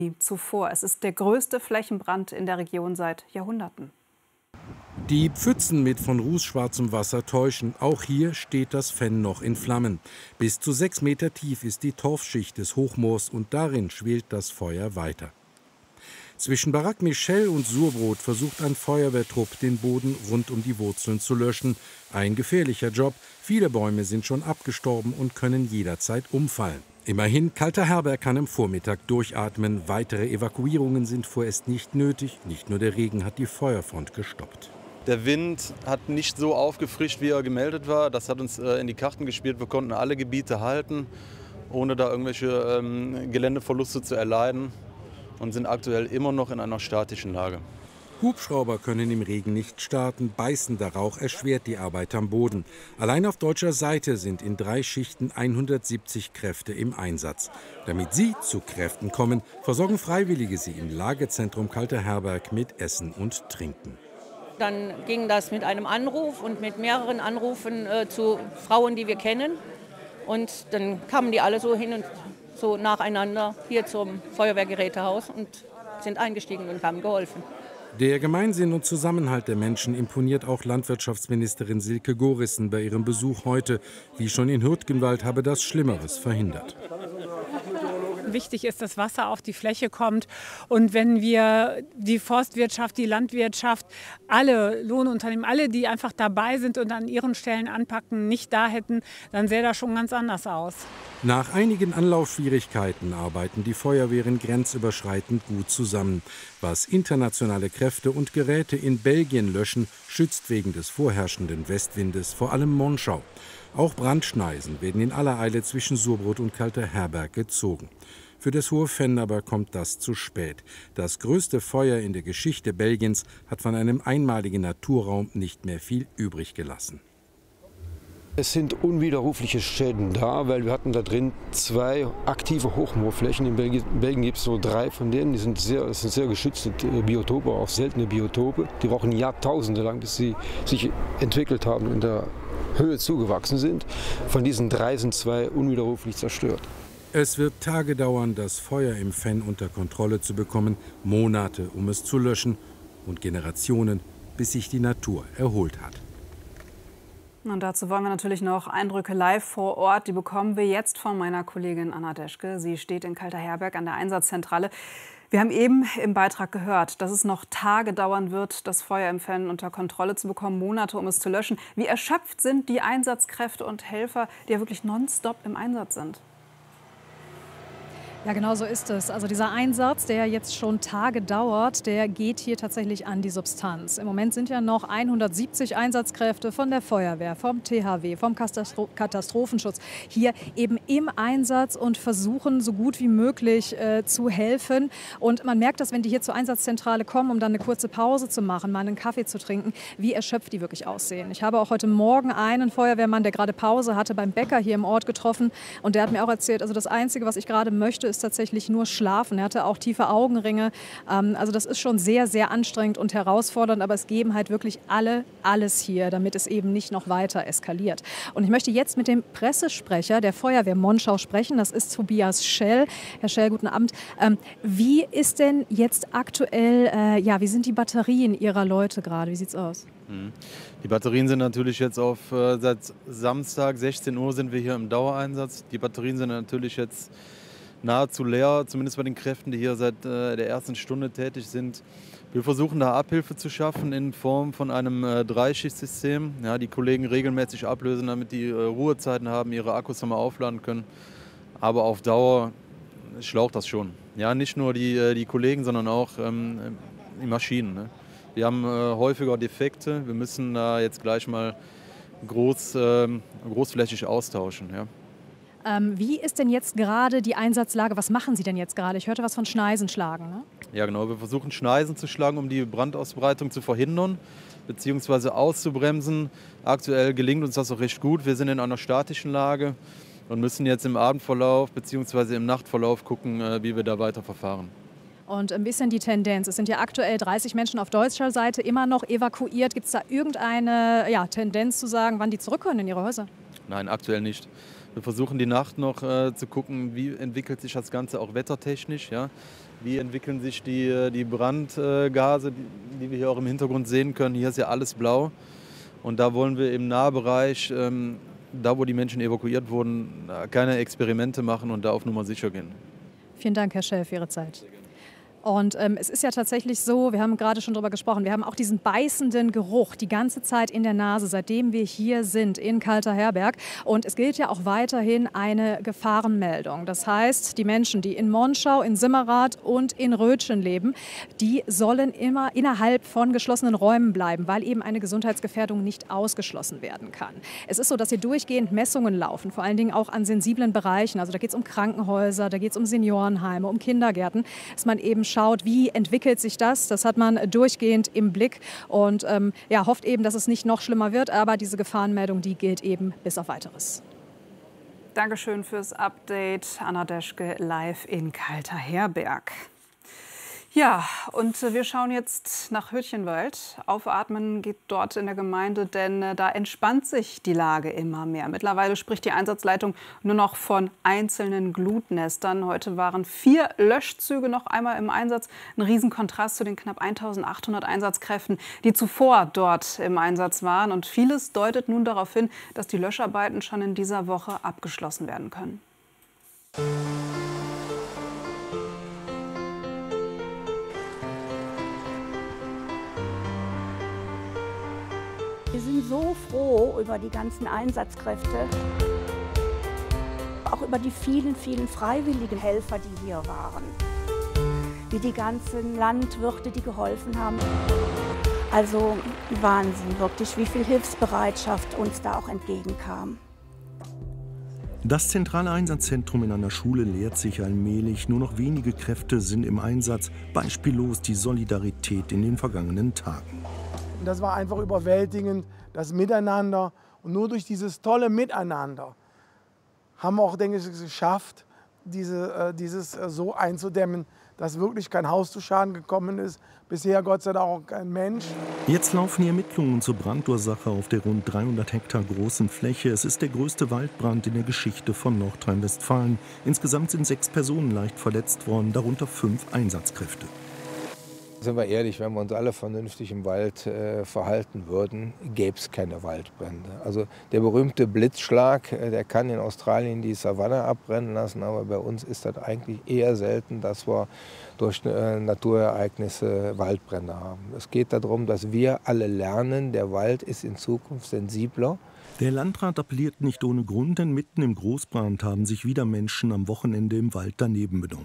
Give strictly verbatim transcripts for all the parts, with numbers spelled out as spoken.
zuvor. Es ist der größte Flächenbrand in der Region seit Jahrhunderten. Die Pfützen mit von rußschwarzem Wasser täuschen. Auch hier steht das Fenn noch in Flammen. Bis zu sechs Meter tief ist die Torfschicht des Hochmoors und darin schwelt das Feuer weiter. Zwischen Barak Michel und Surbrot versucht ein Feuerwehrtrupp, den Boden rund um die Wurzeln zu löschen. Ein gefährlicher Job. Viele Bäume sind schon abgestorben und können jederzeit umfallen. Immerhin, Kalter Herberg kann im Vormittag durchatmen. Weitere Evakuierungen sind vorerst nicht nötig. Nicht nur der Regen hat die Feuerfront gestoppt. Der Wind hat nicht so aufgefrischt, wie er gemeldet war. Das hat uns äh, in die Karten gespielt. Wir konnten alle Gebiete halten, ohne da irgendwelche ähm, Geländeverluste zu erleiden, und sind aktuell immer noch in einer statischen Lage. Hubschrauber können im Regen nicht starten. Beißender Rauch erschwert die Arbeit am Boden. Allein auf deutscher Seite sind in drei Schichten hundertsiebzig Kräfte im Einsatz. Damit sie zu Kräften kommen, versorgen Freiwillige sie im Lagezentrum Kalter Herberg mit Essen und Trinken. Dann ging das mit einem Anruf und mit mehreren Anrufen äh, zu Frauen, die wir kennen. Und dann kamen die alle so hin und so nacheinander hier zum Feuerwehrgerätehaus und sind eingestiegen und haben geholfen. Der Gemeinsinn und Zusammenhalt der Menschen imponiert auch Landwirtschaftsministerin Silke Gorissen bei ihrem Besuch heute. Wie schon in Hürtgenwald habe das Schlimmeres verhindert. Wichtig ist, dass Wasser auf die Fläche kommt. Und wenn wir die Forstwirtschaft, die Landwirtschaft, alle Lohnunternehmen, alle, die einfach dabei sind und an ihren Stellen anpacken, nicht da hätten, dann sähe das schon ganz anders aus. Nach einigen Anlaufschwierigkeiten arbeiten die Feuerwehren grenzüberschreitend gut zusammen. Was internationale Kräfte und Geräte in Belgien löschen, schützt wegen des vorherrschenden Westwindes vor allem Monschau. Auch Brandschneisen werden in aller Eile zwischen Surbrot und Kalter Herberg gezogen. Für das Hohe Fenn aber kommt das zu spät. Das größte Feuer in der Geschichte Belgiens hat von einem einmaligen Naturraum nicht mehr viel übrig gelassen. Es sind unwiderrufliche Schäden da, weil wir hatten da drin zwei aktive Hochmoorflächen. In Belgien, in Belgien gibt es nur drei von denen. Die sind sehr, das sind sehr geschützte Biotope, auch seltene Biotope. Die brauchen Jahrtausende lang, bis sie sich entwickelt haben und in der Höhe zugewachsen sind. Von diesen drei sind zwei unwiderruflich zerstört. Es wird Tage dauern, das Feuer im Fenn unter Kontrolle zu bekommen, Monate, um es zu löschen, und Generationen, bis sich die Natur erholt hat. Und dazu wollen wir natürlich noch Eindrücke live vor Ort. Die bekommen wir jetzt von meiner Kollegin Anna Deschke. Sie steht in Kalter Herberg an der Einsatzzentrale. Wir haben eben im Beitrag gehört, dass es noch Tage dauern wird, das Feuer im Fenn unter Kontrolle zu bekommen, Monate, um es zu löschen. Wie erschöpft sind die Einsatzkräfte und Helfer, die ja wirklich nonstop im Einsatz sind? Ja, genau so ist es. Also dieser Einsatz, der jetzt schon Tage dauert, der geht hier tatsächlich an die Substanz. Im Moment sind ja noch hundertsiebzig Einsatzkräfte von der Feuerwehr, vom T H W, vom Katastro- Katastrophenschutz hier eben im Einsatz und versuchen so gut wie möglich äh, zu helfen. Und man merkt das, wenn die hier zur Einsatzzentrale kommen, um dann eine kurze Pause zu machen, mal einen Kaffee zu trinken, wie erschöpft die wirklich aussehen. Ich habe auch heute Morgen einen Feuerwehrmann, der gerade Pause hatte, beim Bäcker hier im Ort getroffen. Und der hat mir auch erzählt, also das Einzige, was ich gerade möchte, ist tatsächlich nur schlafen. Er hatte auch tiefe Augenringe. Ähm, also das ist schon sehr, sehr anstrengend und herausfordernd, aber es geben halt wirklich alle alles hier, damit es eben nicht noch weiter eskaliert. Und ich möchte jetzt mit dem Pressesprecher der Feuerwehr Monschau sprechen. Das ist Tobias Schell. Herr Schell, guten Abend. Ähm, wie ist denn jetzt aktuell, äh, ja, wie sind die Batterien Ihrer Leute gerade? Wie sieht's aus? Die Batterien sind natürlich jetzt auf, äh, seit Samstag sechzehn Uhr sind wir hier im Dauereinsatz. Die Batterien sind natürlich jetzt nahezu leer, zumindest bei den Kräften, die hier seit äh, der ersten Stunde tätig sind. Wir versuchen da Abhilfe zu schaffen in Form von einem äh, Dreischichtsystem. Ja, die Kollegen regelmäßig ablösen, damit die äh, Ruhezeiten haben, ihre Akkus nochmal aufladen können. Aber auf Dauer schlaucht das schon. Ja, nicht nur die, äh, die Kollegen, sondern auch ähm, die Maschinen. Ne? Wir haben äh, häufiger Defekte. Wir müssen da jetzt gleich mal groß, äh, großflächig austauschen. Ja. Ähm, wie ist denn jetzt gerade die Einsatzlage? Was machen Sie denn jetzt gerade? Ich hörte was von Schneisen schlagen, ne? Ja, genau. Wir versuchen Schneisen zu schlagen, um die Brandausbreitung zu verhindern bzw. auszubremsen. Aktuell gelingt uns das auch recht gut. Wir sind in einer statischen Lage und müssen jetzt im Abendverlauf bzw. im Nachtverlauf gucken, wie wir da weiter verfahren. Und ein bisschen die Tendenz. Es sind ja aktuell dreißig Menschen auf deutscher Seite immer noch evakuiert. Gibt es da irgendeine ja, Tendenz zu sagen, wann die zurück können in ihre Häuser? Nein, aktuell nicht. Wir versuchen die Nacht noch äh, zu gucken, wie entwickelt sich das Ganze auch wettertechnisch. Ja? Wie entwickeln sich die, die Brandgase, die, die wir hier auch im Hintergrund sehen können. Hier ist ja alles blau. Und da wollen wir im Nahbereich, ähm, da wo die Menschen evakuiert wurden, keine Experimente machen und da auf Nummer sicher gehen. Vielen Dank, Herr Schell, für Ihre Zeit. Und ähm, es ist ja tatsächlich so, wir haben gerade schon darüber gesprochen, wir haben auch diesen beißenden Geruch die ganze Zeit in der Nase, seitdem wir hier sind in Kalterherberg. Und es gilt ja auch weiterhin eine Gefahrenmeldung. Das heißt, die Menschen, die in Monschau, in Simmerath und in Rötschen leben, die sollen immer innerhalb von geschlossenen Räumen bleiben, weil eben eine Gesundheitsgefährdung nicht ausgeschlossen werden kann. Es ist so, dass hier durchgehend Messungen laufen, vor allen Dingen auch an sensiblen Bereichen. Also da geht es um Krankenhäuser, da geht es um Seniorenheime, um Kindergärten, dass man eben schaut, wie entwickelt sich das. Das hat man durchgehend im Blick und ähm, ja, hofft eben, dass es nicht noch schlimmer wird. Aber diese Gefahrenmeldung, die gilt eben bis auf Weiteres. Dankeschön fürs Update. Anna Deschke live in Kalterherberg. Ja, und wir schauen jetzt nach Hürtchenwald. Aufatmen geht dort in der Gemeinde, denn da entspannt sich die Lage immer mehr. Mittlerweile spricht die Einsatzleitung nur noch von einzelnen Glutnestern. Heute waren vier Löschzüge noch einmal im Einsatz. Ein Riesenkontrast zu den knapp eintausendachthundert Einsatzkräften, die zuvor dort im Einsatz waren. Und vieles deutet nun darauf hin, dass die Löscharbeiten schon in dieser Woche abgeschlossen werden können. Wir sind so froh über die ganzen Einsatzkräfte, auch über die vielen, vielen freiwilligen Helfer, die hier waren, wie die ganzen Landwirte, die geholfen haben. Also Wahnsinn, wirklich, wie viel Hilfsbereitschaft uns da auch entgegenkam. Das zentrale Einsatzzentrum in einer Schule leert sich allmählich. Nur noch wenige Kräfte sind im Einsatz. Beispiellos die Solidarität in den vergangenen Tagen. Und das war einfach überwältigend, das Miteinander. Und nur durch dieses tolle Miteinander haben wir auch, denke ich, es geschafft, diese, äh, dieses äh, so einzudämmen, dass wirklich kein Haus zu Schaden gekommen ist. Bisher Gott sei Dank auch kein Mensch. Jetzt laufen die Ermittlungen zur Brandursache auf der rund dreihundert Hektar großen Fläche. Es ist der größte Waldbrand in der Geschichte von Nordrhein-Westfalen. Insgesamt sind sechs Personen leicht verletzt worden, darunter fünf Einsatzkräfte. Sind wir ehrlich, wenn wir uns alle vernünftig im Wald äh, verhalten würden, gäbe es keine Waldbrände. Also der berühmte Blitzschlag, äh, der kann in Australien die Savanne abbrennen lassen, aber bei uns ist das eigentlich eher selten, dass wir durch äh, Naturereignisse Waldbrände haben. Es geht darum, dass wir alle lernen, der Wald ist in Zukunft sensibler. Der Landrat appelliert nicht ohne Grund, denn mitten im Großbrand haben sich wieder Menschen am Wochenende im Wald daneben benommen.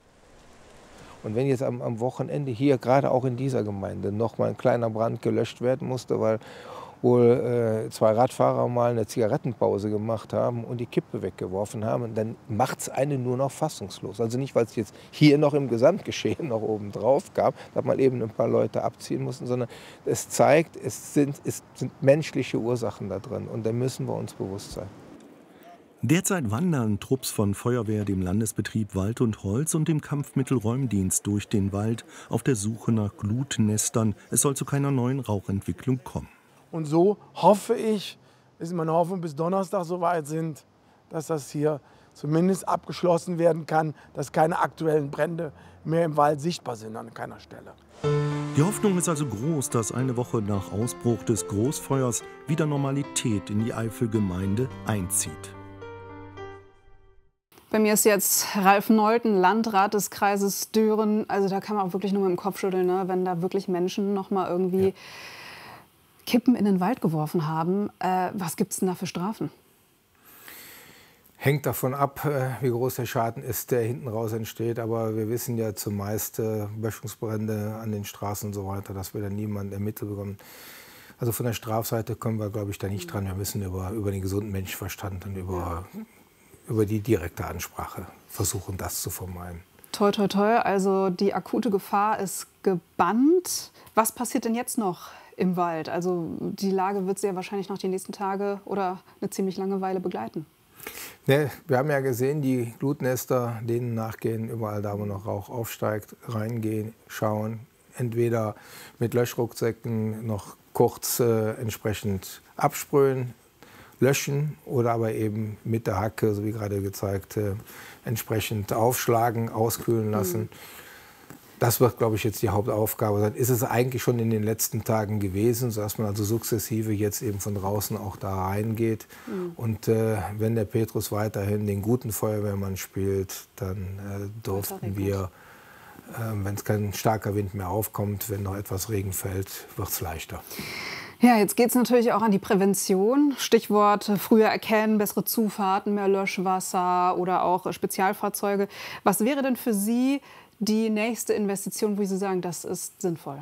Und wenn jetzt am, am Wochenende hier, gerade auch in dieser Gemeinde, noch mal ein kleiner Brand gelöscht werden musste, weil wohl äh, zwei Radfahrer mal eine Zigarettenpause gemacht haben und die Kippe weggeworfen haben, dann macht es einen nur noch fassungslos. Also nicht, weil es jetzt hier noch im Gesamtgeschehen noch oben drauf gab, dass man eben ein paar Leute abziehen mussten, sondern es zeigt, es sind, es sind menschliche Ursachen da drin und da müssen wir uns bewusst sein. Derzeit wandern Trupps von Feuerwehr, dem Landesbetrieb Wald und Holz und dem Kampfmittelräumdienst durch den Wald auf der Suche nach Glutnestern. Es soll zu keiner neuen Rauchentwicklung kommen. Und so hoffe ich, ist meine Hoffnung, bis Donnerstag so weit sind, dass das hier zumindest abgeschlossen werden kann, dass keine aktuellen Brände mehr im Wald sichtbar sind an keiner Stelle. Die Hoffnung ist also groß, dass eine Woche nach Ausbruch des Großfeuers wieder Normalität in die Eifelgemeinde einzieht. Bei mir ist jetzt Ralf Neulten, Landrat des Kreises Düren. Also da kann man auch wirklich nur mit dem Kopf schütteln, ne? Wenn da wirklich Menschen noch mal irgendwie ja. Kippen in den Wald geworfen haben. Äh, was gibt es denn da für Strafen? Hängt davon ab, wie groß der Schaden ist, der hinten raus entsteht. Aber wir wissen ja zumeist äh, Böschungsbrände an den Straßen und so weiter, dass wir da niemanden ermittelt bekommen. Also von der Strafseite kommen wir, glaube ich, da nicht dran. Wir müssen über, über den gesunden Menschenverstand und über... Ja. über die direkte Ansprache versuchen, das zu vermeiden. Toi, toi, toi. Also die akute Gefahr ist gebannt. Was passiert denn jetzt noch im Wald? Also die Lage wird Sie ja wahrscheinlich noch die nächsten Tage oder eine ziemlich lange Weile begleiten. Ne, wir haben ja gesehen, die Glutnester, denen nachgehen, überall da, wo noch Rauch aufsteigt, reingehen, schauen. Entweder mit Löschrucksäcken noch kurz äh, entsprechend absprühen, löschen oder aber eben mit der Hacke, so wie gerade gezeigt, äh, entsprechend aufschlagen, auskühlen lassen. Mhm. Das wird, glaube ich, jetzt die Hauptaufgabe sein. Ist es eigentlich schon in den letzten Tagen gewesen, sodass man also sukzessive jetzt eben von draußen auch da reingeht. Mhm. Und äh, wenn der Petrus weiterhin den guten Feuerwehrmann spielt, dann äh, durften wir, äh, wenn es kein starker Wind mehr aufkommt, wenn noch etwas Regen fällt, wird es leichter. Ja, jetzt geht es natürlich auch an die Prävention. Stichwort früher erkennen, bessere Zufahrten, mehr Löschwasser oder auch Spezialfahrzeuge. Was wäre denn für Sie die nächste Investition, wo Sie sagen, das ist sinnvoll?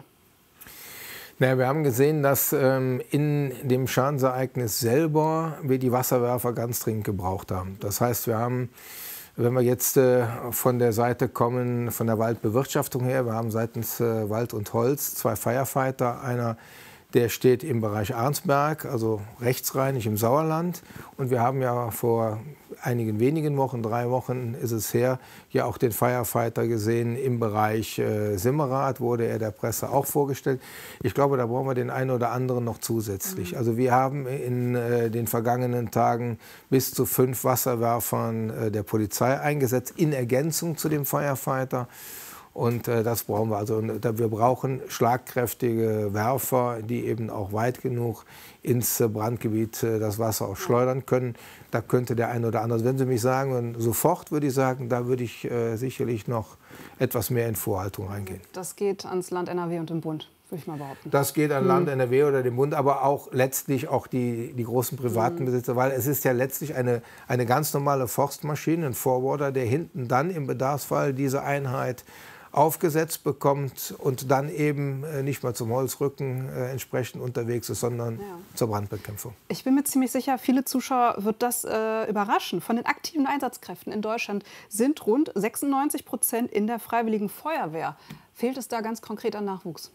Naja, wir haben gesehen, dass ähm, in dem Schadensereignis selber wir die Wasserwerfer ganz dringend gebraucht haben. Das heißt, wir haben, wenn wir jetzt äh, von der Seite kommen, von der Waldbewirtschaftung her, wir haben seitens äh, Wald und Holz zwei Firefighter, einer der steht im Bereich Arnsberg, also rechtsrheinig im Sauerland. Und wir haben ja vor einigen wenigen Wochen, drei Wochen ist es her, ja auch den Firefighter gesehen im Bereich äh, Simmerath, wurde er der Presse auch vorgestellt. Ich glaube, da brauchen wir den einen oder anderen noch zusätzlich. Mhm. Also wir haben in äh, den vergangenen Tagen bis zu fünf Wasserwerfern äh, der Polizei eingesetzt, in Ergänzung zu dem Firefighter. Und äh, das brauchen wir. Also wir brauchen schlagkräftige Werfer, die eben auch weit genug ins äh, Brandgebiet äh, das Wasser auch schleudern können. Da könnte der eine oder andere, also wenn Sie mich sagen, sofort würde ich sagen, da würde ich äh, sicherlich noch etwas mehr in Vorhaltung reingehen. Das geht ans Land N R W und den Bund, würde ich mal behaupten. Das geht an Land, hm. N R W oder den Bund, aber auch letztlich auch die, die großen privaten hm. Besitzer, weil es ist ja letztlich eine, eine ganz normale Forstmaschine, ein Forwarder, der hinten dann im Bedarfsfall diese Einheit aufgesetzt bekommt und dann eben nicht mehr zum Holzrücken äh, entsprechend unterwegs ist, sondern ja. zur Brandbekämpfung. Ich bin mir ziemlich sicher, viele Zuschauer wird das äh, überraschen. Von den aktiven Einsatzkräften in Deutschland sind rund sechsundneunzig Prozent in der Freiwilligen Feuerwehr. Fehlt es da ganz konkret an Nachwuchs?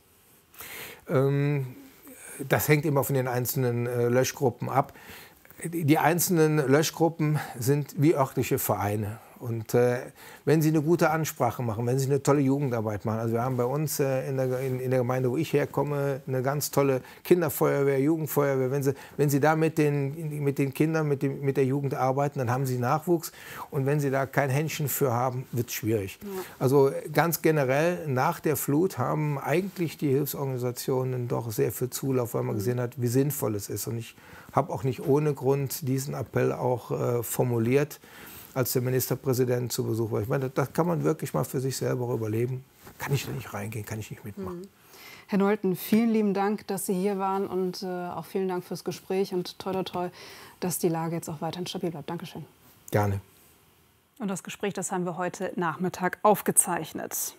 Ähm, das hängt immer von den einzelnen äh, Löschgruppen ab. Die einzelnen Löschgruppen sind wie örtliche Vereine. Und äh, wenn Sie eine gute Ansprache machen, wenn Sie eine tolle Jugendarbeit machen, also wir haben bei uns äh, in, der, in, in der Gemeinde, wo ich herkomme, eine ganz tolle Kinderfeuerwehr, Jugendfeuerwehr. Wenn Sie, wenn Sie da mit den, mit den Kindern, mit, dem, mit der Jugend arbeiten, dann haben Sie Nachwuchs. Und wenn Sie da kein Händchen für haben, wird es schwierig. Ja. Also ganz generell, nach der Flut haben eigentlich die Hilfsorganisationen doch sehr viel Zulauf, weil man gesehen hat, wie sinnvoll es ist. Und ich habe auch nicht ohne Grund diesen Appell auch äh, formuliert, als der Ministerpräsident zu Besuch war. Ich meine, das kann man wirklich mal für sich selber überleben. Kann ich da nicht reingehen, kann ich nicht mitmachen. Mhm. Herr Nolten, vielen lieben Dank, dass Sie hier waren und äh, auch vielen Dank fürs Gespräch und toi toi toi, dass die Lage jetzt auch weiterhin stabil bleibt. Dankeschön. Gerne. Und das Gespräch, das haben wir heute Nachmittag aufgezeichnet.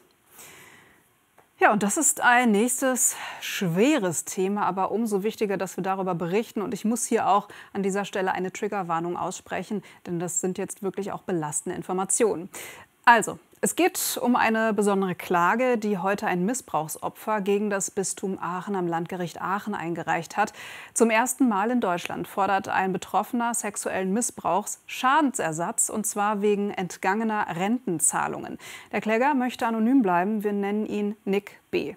Ja, und das ist ein nächstes schweres Thema, aber umso wichtiger, dass wir darüber berichten. Und ich muss hier auch an dieser Stelle eine Triggerwarnung aussprechen, denn das sind jetzt wirklich auch belastende Informationen. Also, es geht um eine besondere Klage, die heute ein Missbrauchsopfer gegen das Bistum Aachen am Landgericht Aachen eingereicht hat. Zum ersten Mal in Deutschland fordert ein Betroffener sexuellen Missbrauchs Schadensersatz, und zwar wegen entgangener Rentenzahlungen. Der Kläger möchte anonym bleiben. Wir nennen ihn Nick B.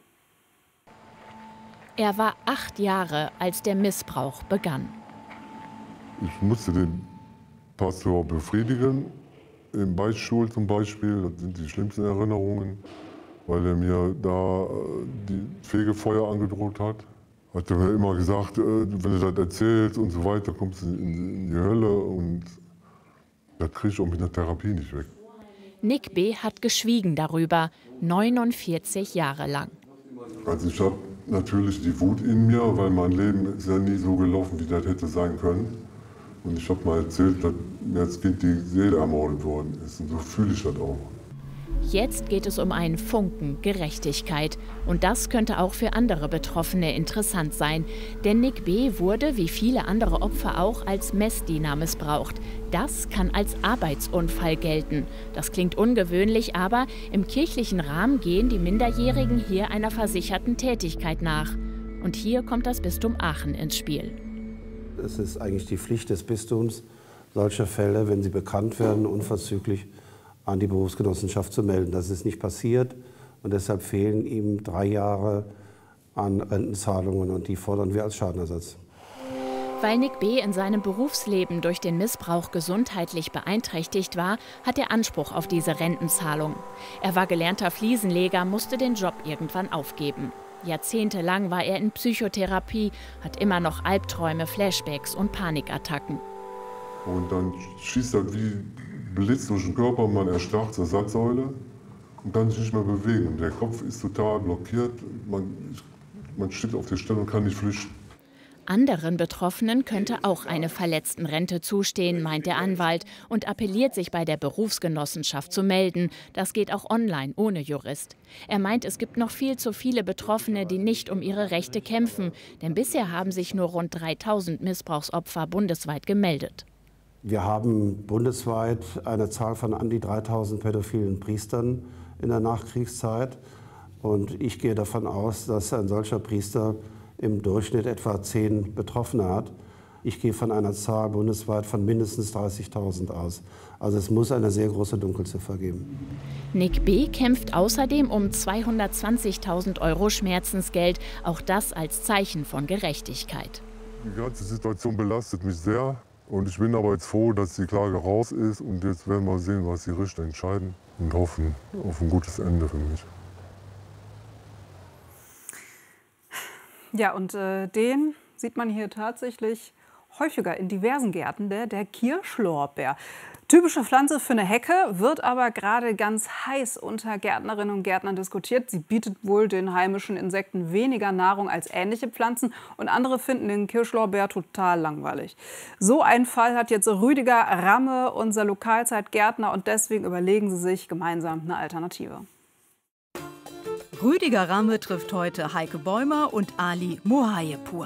Er war acht Jahre, als der Missbrauch begann. Ich musste den Pastor befriedigen. Im Beichtstuhl zum Beispiel, das sind die schlimmsten Erinnerungen, weil er mir da die Fegefeuer angedroht hat. Hat er mir immer gesagt, wenn du das erzählst und so weiter, kommst du in die Hölle, und das kriege ich auch mit der Therapie nicht weg. Nick B. hat geschwiegen darüber, neunundvierzig Jahre lang. Also ich habe natürlich die Wut in mir, weil mein Leben ist ja nie so gelaufen, wie das hätte sein können. Und ich habe mal erzählt, dass mir als Kind die Seele ermordet worden ist. Und so fühle ich das auch. Jetzt geht es um einen Funken Gerechtigkeit. Und das könnte auch für andere Betroffene interessant sein. Denn Nick B. wurde, wie viele andere Opfer auch, als Messdiener missbraucht. Das kann als Arbeitsunfall gelten. Das klingt ungewöhnlich, aber im kirchlichen Rahmen gehen die Minderjährigen hier einer versicherten Tätigkeit nach. Und hier kommt das Bistum Aachen ins Spiel. Es ist eigentlich die Pflicht des Bistums, solche Fälle, wenn sie bekannt werden, unverzüglich an die Berufsgenossenschaft zu melden. Das ist nicht passiert, und deshalb fehlen ihm drei Jahre an Rentenzahlungen, und die fordern wir als Schadenersatz. Weil Nick B. in seinem Berufsleben durch den Missbrauch gesundheitlich beeinträchtigt war, hat er Anspruch auf diese Rentenzahlung. Er war gelernter Fliesenleger, musste den Job irgendwann aufgeben. Jahrzehntelang war er in Psychotherapie, hat immer noch Albträume, Flashbacks und Panikattacken. Und dann schießt er wie Blitz durch den Körper, man erstarrt zur Satzsäule und kann sich nicht mehr bewegen. Der Kopf ist total blockiert, man, man steht auf der Stelle und kann nicht flüchten. Anderen Betroffenen könnte auch eine Verletztenrente zustehen, meint der Anwalt und appelliert, sich bei der Berufsgenossenschaft zu melden. Das geht auch online, ohne Jurist. Er meint, es gibt noch viel zu viele Betroffene, die nicht um ihre Rechte kämpfen. Denn bisher haben sich nur rund dreitausend Missbrauchsopfer bundesweit gemeldet. Wir haben bundesweit eine Zahl von an die dreitausend pädophilen Priestern in der Nachkriegszeit. Und ich gehe davon aus, dass ein solcher Priester im Durchschnitt etwa zehn Betroffene hat. Ich gehe von einer Zahl bundesweit von mindestens dreißigtausend aus. Also es muss eine sehr große Dunkelziffer geben. Nick B. kämpft außerdem um zweihundertzwanzigtausend Euro Schmerzensgeld, auch das als Zeichen von Gerechtigkeit. Die ganze Situation belastet mich sehr und ich bin aber jetzt froh, dass die Klage raus ist und jetzt werden wir sehen, was die Richter entscheiden und hoffen auf ein gutes Ende für mich. Ja, und äh, den sieht man hier tatsächlich häufiger in diversen Gärten, der, der Kirschlorbeer. Typische Pflanze für eine Hecke, wird aber gerade ganz heiß unter Gärtnerinnen und Gärtnern diskutiert. Sie bietet wohl den heimischen Insekten weniger Nahrung als ähnliche Pflanzen und andere finden den Kirschlorbeer total langweilig. So einen Fall hat jetzt Rüdiger Ramme, unser Lokalzeitgärtner, und deswegen überlegen sie sich gemeinsam eine Alternative. Rüdiger Ramme trifft heute Heike Bäumer und Ali Mohayepur.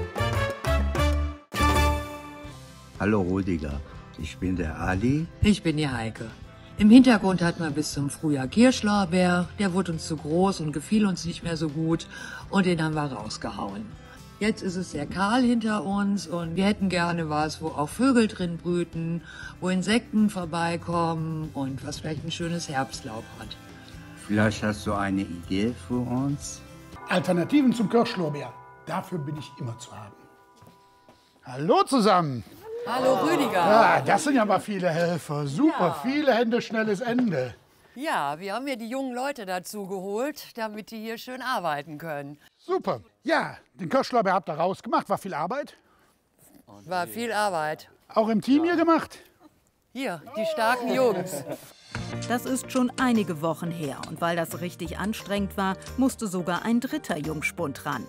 Hallo Rüdiger, ich bin der Ali. Ich bin die Heike. Im Hintergrund hatten wir bis zum Frühjahr Kirschlorbeer. Der wurde uns zu groß und gefiel uns nicht mehr so gut und den haben wir rausgehauen. Jetzt ist es sehr kahl hinter uns und wir hätten gerne was, wo auch Vögel drin brüten, wo Insekten vorbeikommen und was vielleicht ein schönes Herbstlaub hat. Vielleicht hast du eine Idee für uns? Alternativen zum Kirschlorbeer. Dafür bin ich immer zu haben. Hallo zusammen. Hallo Rüdiger. Ja, das sind ja mal viele Helfer. Super, Ja. viele Hände, schnelles Ende. Ja, wir haben hier die jungen Leute dazu geholt, damit die hier schön arbeiten können. Super. Ja, den Kirschlorbeer habt ihr rausgemacht. War viel Arbeit? War viel Arbeit. Auch im Team hier gemacht? Hier, die starken Jungs. Das ist schon einige Wochen her und weil das richtig anstrengend war, musste sogar ein dritter Jungspund ran.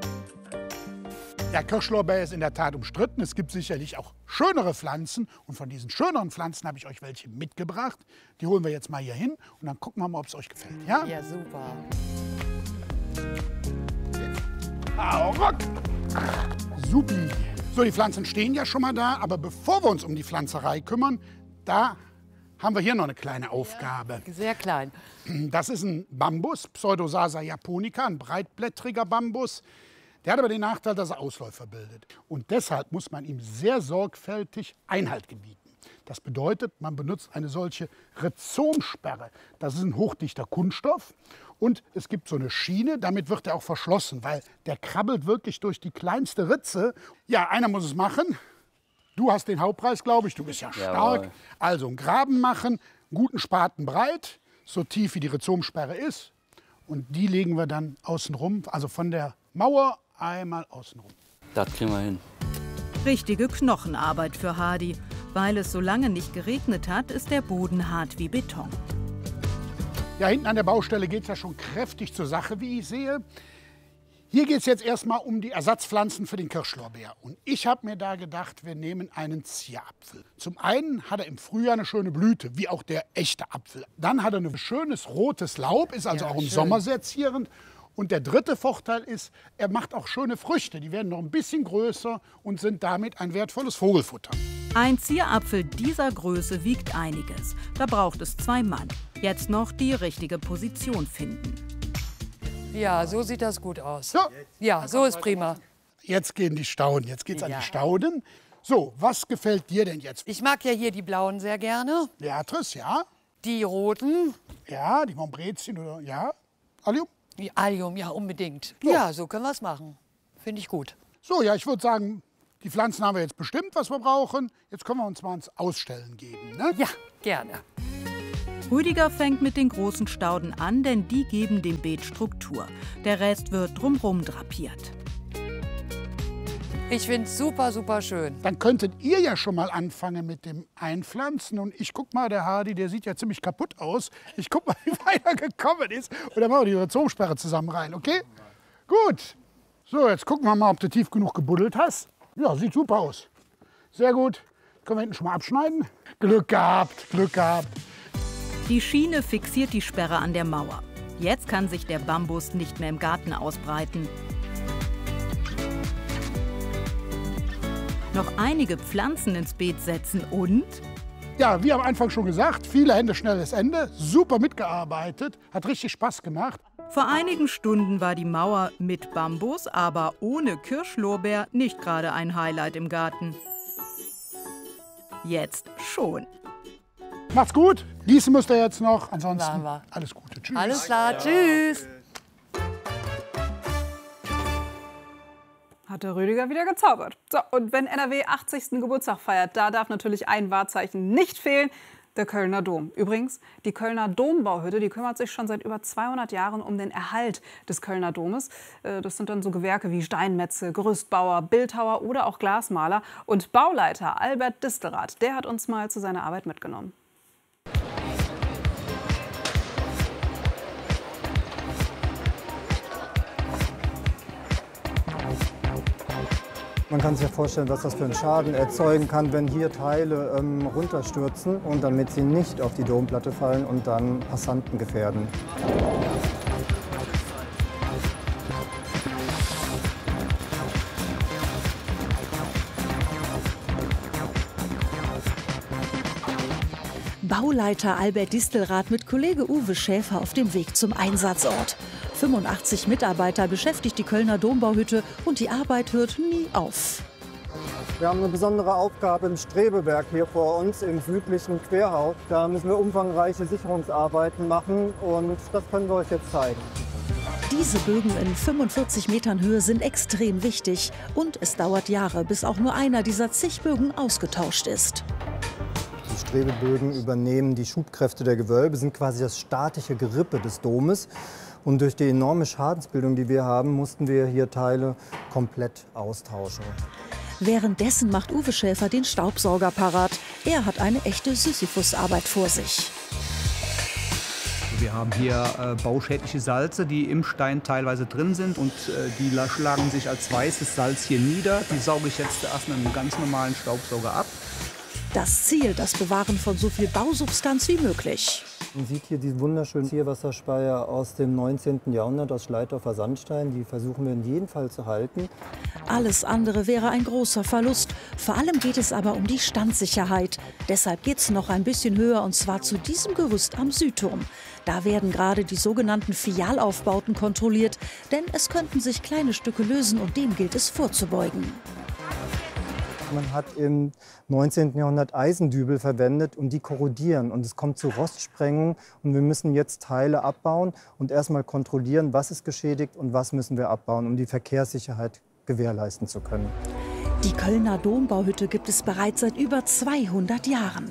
Der Kirschlorbeer ist in der Tat umstritten. Es gibt sicherlich auch schönere Pflanzen. Und von diesen schöneren Pflanzen habe ich euch welche mitgebracht. Die holen wir jetzt mal hier hin und dann gucken wir mal, ob es euch gefällt. Ja, Ja, super. Hau ruck! Supi. So, die Pflanzen stehen ja schon mal da. Aber bevor wir uns um die Pflanzerei kümmern, da haben wir hier noch eine kleine Aufgabe. Sehr klein. Das ist ein Bambus, Pseudosasa japonica, ein breitblättriger Bambus. Der hat aber den Nachteil, dass er Ausläufer bildet. Und deshalb muss man ihm sehr sorgfältig Einhalt gebieten. Das bedeutet, man benutzt eine solche Rhizomsperre. Das ist ein hochdichter Kunststoff. Und es gibt so eine Schiene, damit wird er auch verschlossen, weil der krabbelt wirklich durch die kleinste Ritze. Ja, einer muss es machen. Du hast den Hauptpreis, glaube ich. Du bist ja stark. Jawohl. Also einen Graben machen, einen guten Spaten breit, so tief wie die Rhizomsperre ist. Und die legen wir dann außen rum, also von der Mauer einmal außen rum. Das kriegen wir hin. Richtige Knochenarbeit für Hardy. Weil es so lange nicht geregnet hat, ist der Boden hart wie Beton. Ja, hinten an der Baustelle geht es ja schon kräftig zur Sache, wie ich sehe. Hier geht es jetzt erstmal um die Ersatzpflanzen für den Kirschlorbeer. Und ich habe mir da gedacht, wir nehmen einen Zierapfel. Zum einen hat er im Frühjahr eine schöne Blüte, wie auch der echte Apfel. Dann hat er ein schönes rotes Laub, ist also Ja, auch im schön. Sommer sehr zierend. Und der dritte Vorteil ist, er macht auch schöne Früchte. Die werden noch ein bisschen größer und sind damit ein wertvolles Vogelfutter. Ein Zierapfel dieser Größe wiegt einiges. Da braucht es zwei Mann. Jetzt noch die richtige Position finden. Ja, so sieht das gut aus. Ja, so ist prima. Jetzt gehen die Stauden, jetzt geht's an Ja. die Stauden. So, was gefällt dir denn jetzt? Ich mag ja hier die blauen sehr gerne. Beatrice, ja. Die roten. Ja, die Montbrezien oder ja. Allium? Die Allium, ja, unbedingt. Ja, so können wir es machen. Finde ich gut. So, ja, ich würde sagen, Die Pflanzen haben wir jetzt bestimmt, was wir brauchen. Jetzt können wir uns mal ins Ausstellen geben. Ne? Ja, gerne. Rüdiger fängt mit den großen Stauden an, denn die geben dem Beet Struktur. Der Rest wird drumherum drapiert. Ich finde es super, super schön. Dann könntet ihr ja schon mal anfangen mit dem Einpflanzen. Und ich guck mal, der Hardy, der sieht ja ziemlich kaputt aus. Ich guck mal, wie weit er gekommen ist. Und dann machen wir die Rhizomsperre zusammen rein, okay? Gut. So, jetzt gucken wir mal, ob du tief genug gebuddelt hast. Ja, sieht super aus. Sehr gut. Können wir hinten schon mal abschneiden? Glück gehabt, Glück gehabt. Die Schiene fixiert die Sperre an der Mauer. Jetzt kann sich der Bambus nicht mehr im Garten ausbreiten. Noch einige Pflanzen ins Beet setzen und... Ja, wie am Anfang schon gesagt, viele Hände, schnelles Ende. Super mitgearbeitet, hat richtig Spaß gemacht. Vor einigen Stunden war die Mauer mit Bambus, aber ohne Kirschlorbeer nicht gerade ein Highlight im Garten. Jetzt schon. Macht's gut. Gießen müsst ihr jetzt noch. Ansonsten wir. Alles Gute. Tschüss. Alles klar, ja. Tschüss. Hat der Rüdiger wieder gezaubert. So, und wenn N R W achtzigsten Geburtstag feiert, da darf natürlich ein Wahrzeichen nicht fehlen, der Kölner Dom. Übrigens, die Kölner Dombauhütte, die kümmert sich schon seit über zweihundert Jahren um den Erhalt des Kölner Domes. Das sind dann so Gewerke wie Steinmetze, Gerüstbauer, Bildhauer oder auch Glasmaler. Und Bauleiter Albert Distelrath, der hat uns mal zu seiner Arbeit mitgenommen. Man kann sich ja vorstellen, was das für einen Schaden erzeugen kann, wenn hier Teile ähm, runterstürzen und damit sie nicht auf die Domplatte fallen und dann Passanten gefährden. Bauleiter Albert Distelrath mit Kollege Uwe Schäfer auf dem Weg zum Einsatzort. fünfundachtzig Mitarbeiter beschäftigt die Kölner Dombauhütte und die Arbeit hört nie auf. Wir haben eine besondere Aufgabe im Strebeberg hier vor uns im südlichen Querhaus. Da müssen wir umfangreiche Sicherungsarbeiten machen und das können wir euch jetzt zeigen. Diese Bögen in fünfundvierzig Metern Höhe sind extrem wichtig und es dauert Jahre, bis auch nur einer dieser zig Bögen ausgetauscht ist. Die Strebebögen übernehmen die Schubkräfte der Gewölbe, sind quasi das statische Gerippe des Domes. Und durch die enorme Schadensbildung, die wir haben, mussten wir hier Teile komplett austauschen. Währenddessen macht Uwe Schäfer den Staubsauger parat. Er hat eine echte Sisyphus-Arbeit vor sich. Wir haben hier äh, bauschädliche Salze, die im Stein teilweise drin sind. Und äh, die schlagen sich als weißes Salz hier nieder. Die sauge ich jetzt erst mit einem ganz normalen Staubsauger ab. Das Ziel, das Bewahren von so viel Bausubstanz wie möglich. Man sieht hier die wunderschönen Zierwasserspeier aus dem neunzehnten Jahrhundert aus Schleitdorfer Sandstein. Die versuchen wir in jedem Fall zu halten. Alles andere wäre ein großer Verlust. Vor allem geht es aber um die Standsicherheit. Deshalb geht es noch ein bisschen höher, und zwar zu diesem Gerüst am Südturm. Da werden gerade die sogenannten Fialaufbauten kontrolliert, denn es könnten sich kleine Stücke lösen und dem gilt es vorzubeugen. Man hat im neunzehnten Jahrhundert Eisendübel verwendet und die korrodieren. Und es kommt zu Rostsprengung und wir müssen jetzt Teile abbauen und erstmal kontrollieren, was ist geschädigt und was müssen wir abbauen, um die Verkehrssicherheit gewährleisten zu können. Die Kölner Dombauhütte gibt es bereits seit über zweihundert Jahren.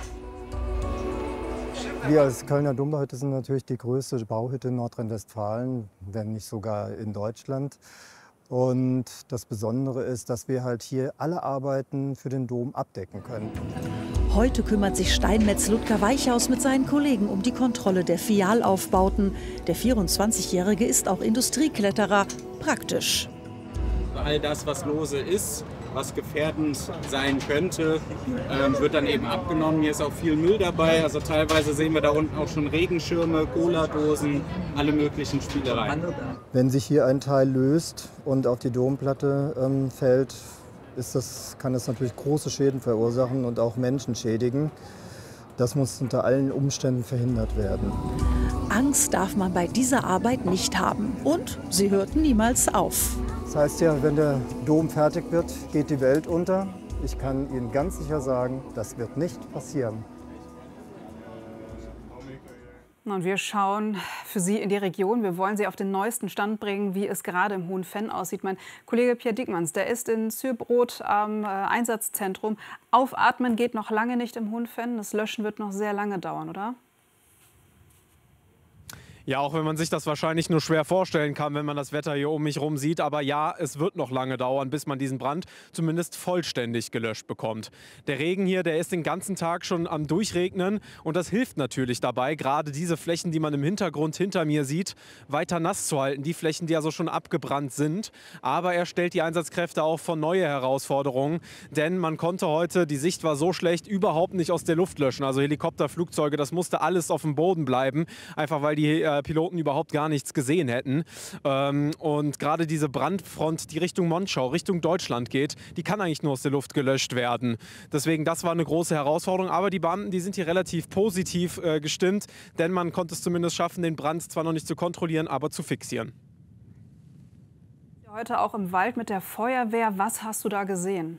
Wir als Kölner Dombauhütte sind natürlich die größte Bauhütte in Nordrhein-Westfalen, wenn nicht sogar in Deutschland. Und das Besondere ist, dass wir halt hier alle Arbeiten für den Dom abdecken können. Heute kümmert sich Steinmetz Ludger Weichhaus mit seinen Kollegen um die Kontrolle der Fialaufbauten. Der vierundzwanzigjährige ist auch Industriekletterer. Praktisch. All das, was lose ist, was gefährdend sein könnte, ähm, wird dann eben abgenommen. Hier ist auch viel Müll dabei. Also teilweise sehen wir da unten auch schon Regenschirme, Cola-Dosen, alle möglichen Spielereien. Wenn sich hier ein Teil löst und auf die Domplatte ähm, fällt, ist das, kann das natürlich große Schäden verursachen und auch Menschen schädigen. Das muss unter allen Umständen verhindert werden. Angst darf man bei dieser Arbeit nicht haben. Und sie hört niemals auf. Das heißt ja, wenn der Dom fertig wird, geht die Welt unter. Ich kann Ihnen ganz sicher sagen, das wird nicht passieren. Und wir schauen für Sie in die Region. Wir wollen Sie auf den neuesten Stand bringen, wie es gerade im Hohen Venn aussieht. Mein Kollege Pierre Diekmanns, der ist in Zürbrot am äh, Einsatzzentrum. Aufatmen geht noch lange nicht im Hohen Venn. Das Löschen wird noch sehr lange dauern, oder? Ja, auch wenn man sich das wahrscheinlich nur schwer vorstellen kann, wenn man das Wetter hier um mich herum sieht. Aber ja, es wird noch lange dauern, bis man diesen Brand zumindest vollständig gelöscht bekommt. Der Regen hier, der ist den ganzen Tag schon am Durchregnen. Und das hilft natürlich dabei, gerade diese Flächen, die man im Hintergrund hinter mir sieht, weiter nass zu halten. Die Flächen, die also schon abgebrannt sind. Aber er stellt die Einsatzkräfte auch vor neue Herausforderungen. Denn man konnte heute, die Sicht war so schlecht, überhaupt nicht aus der Luft löschen. Also Helikopter, Flugzeuge, das musste alles auf dem Boden bleiben. Einfach weil die äh, Piloten überhaupt gar nichts gesehen hätten. Ähm, und gerade diese Brandfront, die Richtung Monschau, Richtung Deutschland geht, die kann eigentlich nur aus der Luft gelöscht werden. Deswegen, das war eine große Herausforderung. Aber die Beamten, die sind hier relativ positiv äh, gestimmt, denn man konnte es zumindest schaffen, den Brand zwar noch nicht zu kontrollieren, aber zu fixieren. Heute auch im Wald mit der Feuerwehr. Was hast du da gesehen?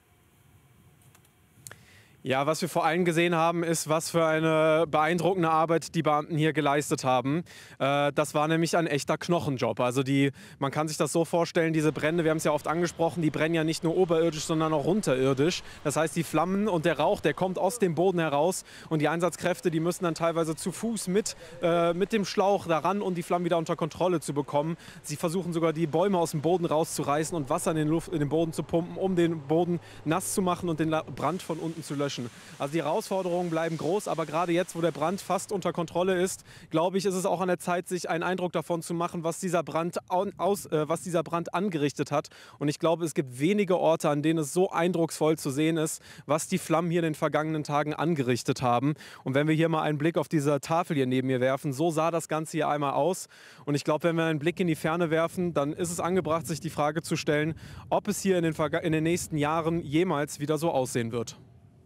Ja, was wir vor allem gesehen haben, ist, was für eine beeindruckende Arbeit die Beamten hier geleistet haben. Äh, das war nämlich ein echter Knochenjob. Also die, man kann sich das so vorstellen, diese Brände, wir haben es ja oft angesprochen, die brennen ja nicht nur oberirdisch, sondern auch unterirdisch. Das heißt, die Flammen und der Rauch, der kommt aus dem Boden heraus und die Einsatzkräfte, die müssen dann teilweise zu Fuß mit, äh, mit dem Schlauch daran, um die Flammen wieder unter Kontrolle zu bekommen. Sie versuchen sogar, die Bäume aus dem Boden rauszureißen und Wasser in den, Luft, in den Boden zu pumpen, um den Boden nass zu machen und den Brand von unten zu löschen. Also die Herausforderungen bleiben groß, aber gerade jetzt, wo der Brand fast unter Kontrolle ist, glaube ich, ist es auch an der Zeit, sich einen Eindruck davon zu machen, was dieser Brand, aus, äh, was dieser Brand angerichtet hat. Und ich glaube, es gibt wenige Orte, an denen es so eindrucksvoll zu sehen ist, was die Flammen hier in den vergangenen Tagen angerichtet haben. Und wenn wir hier mal einen Blick auf diese Tafel hier neben mir werfen, so sah das Ganze hier einmal aus. Und ich glaube, wenn wir einen Blick in die Ferne werfen, dann ist es angebracht, sich die Frage zu stellen, ob es hier in den, in den nächsten Jahren jemals wieder so aussehen wird.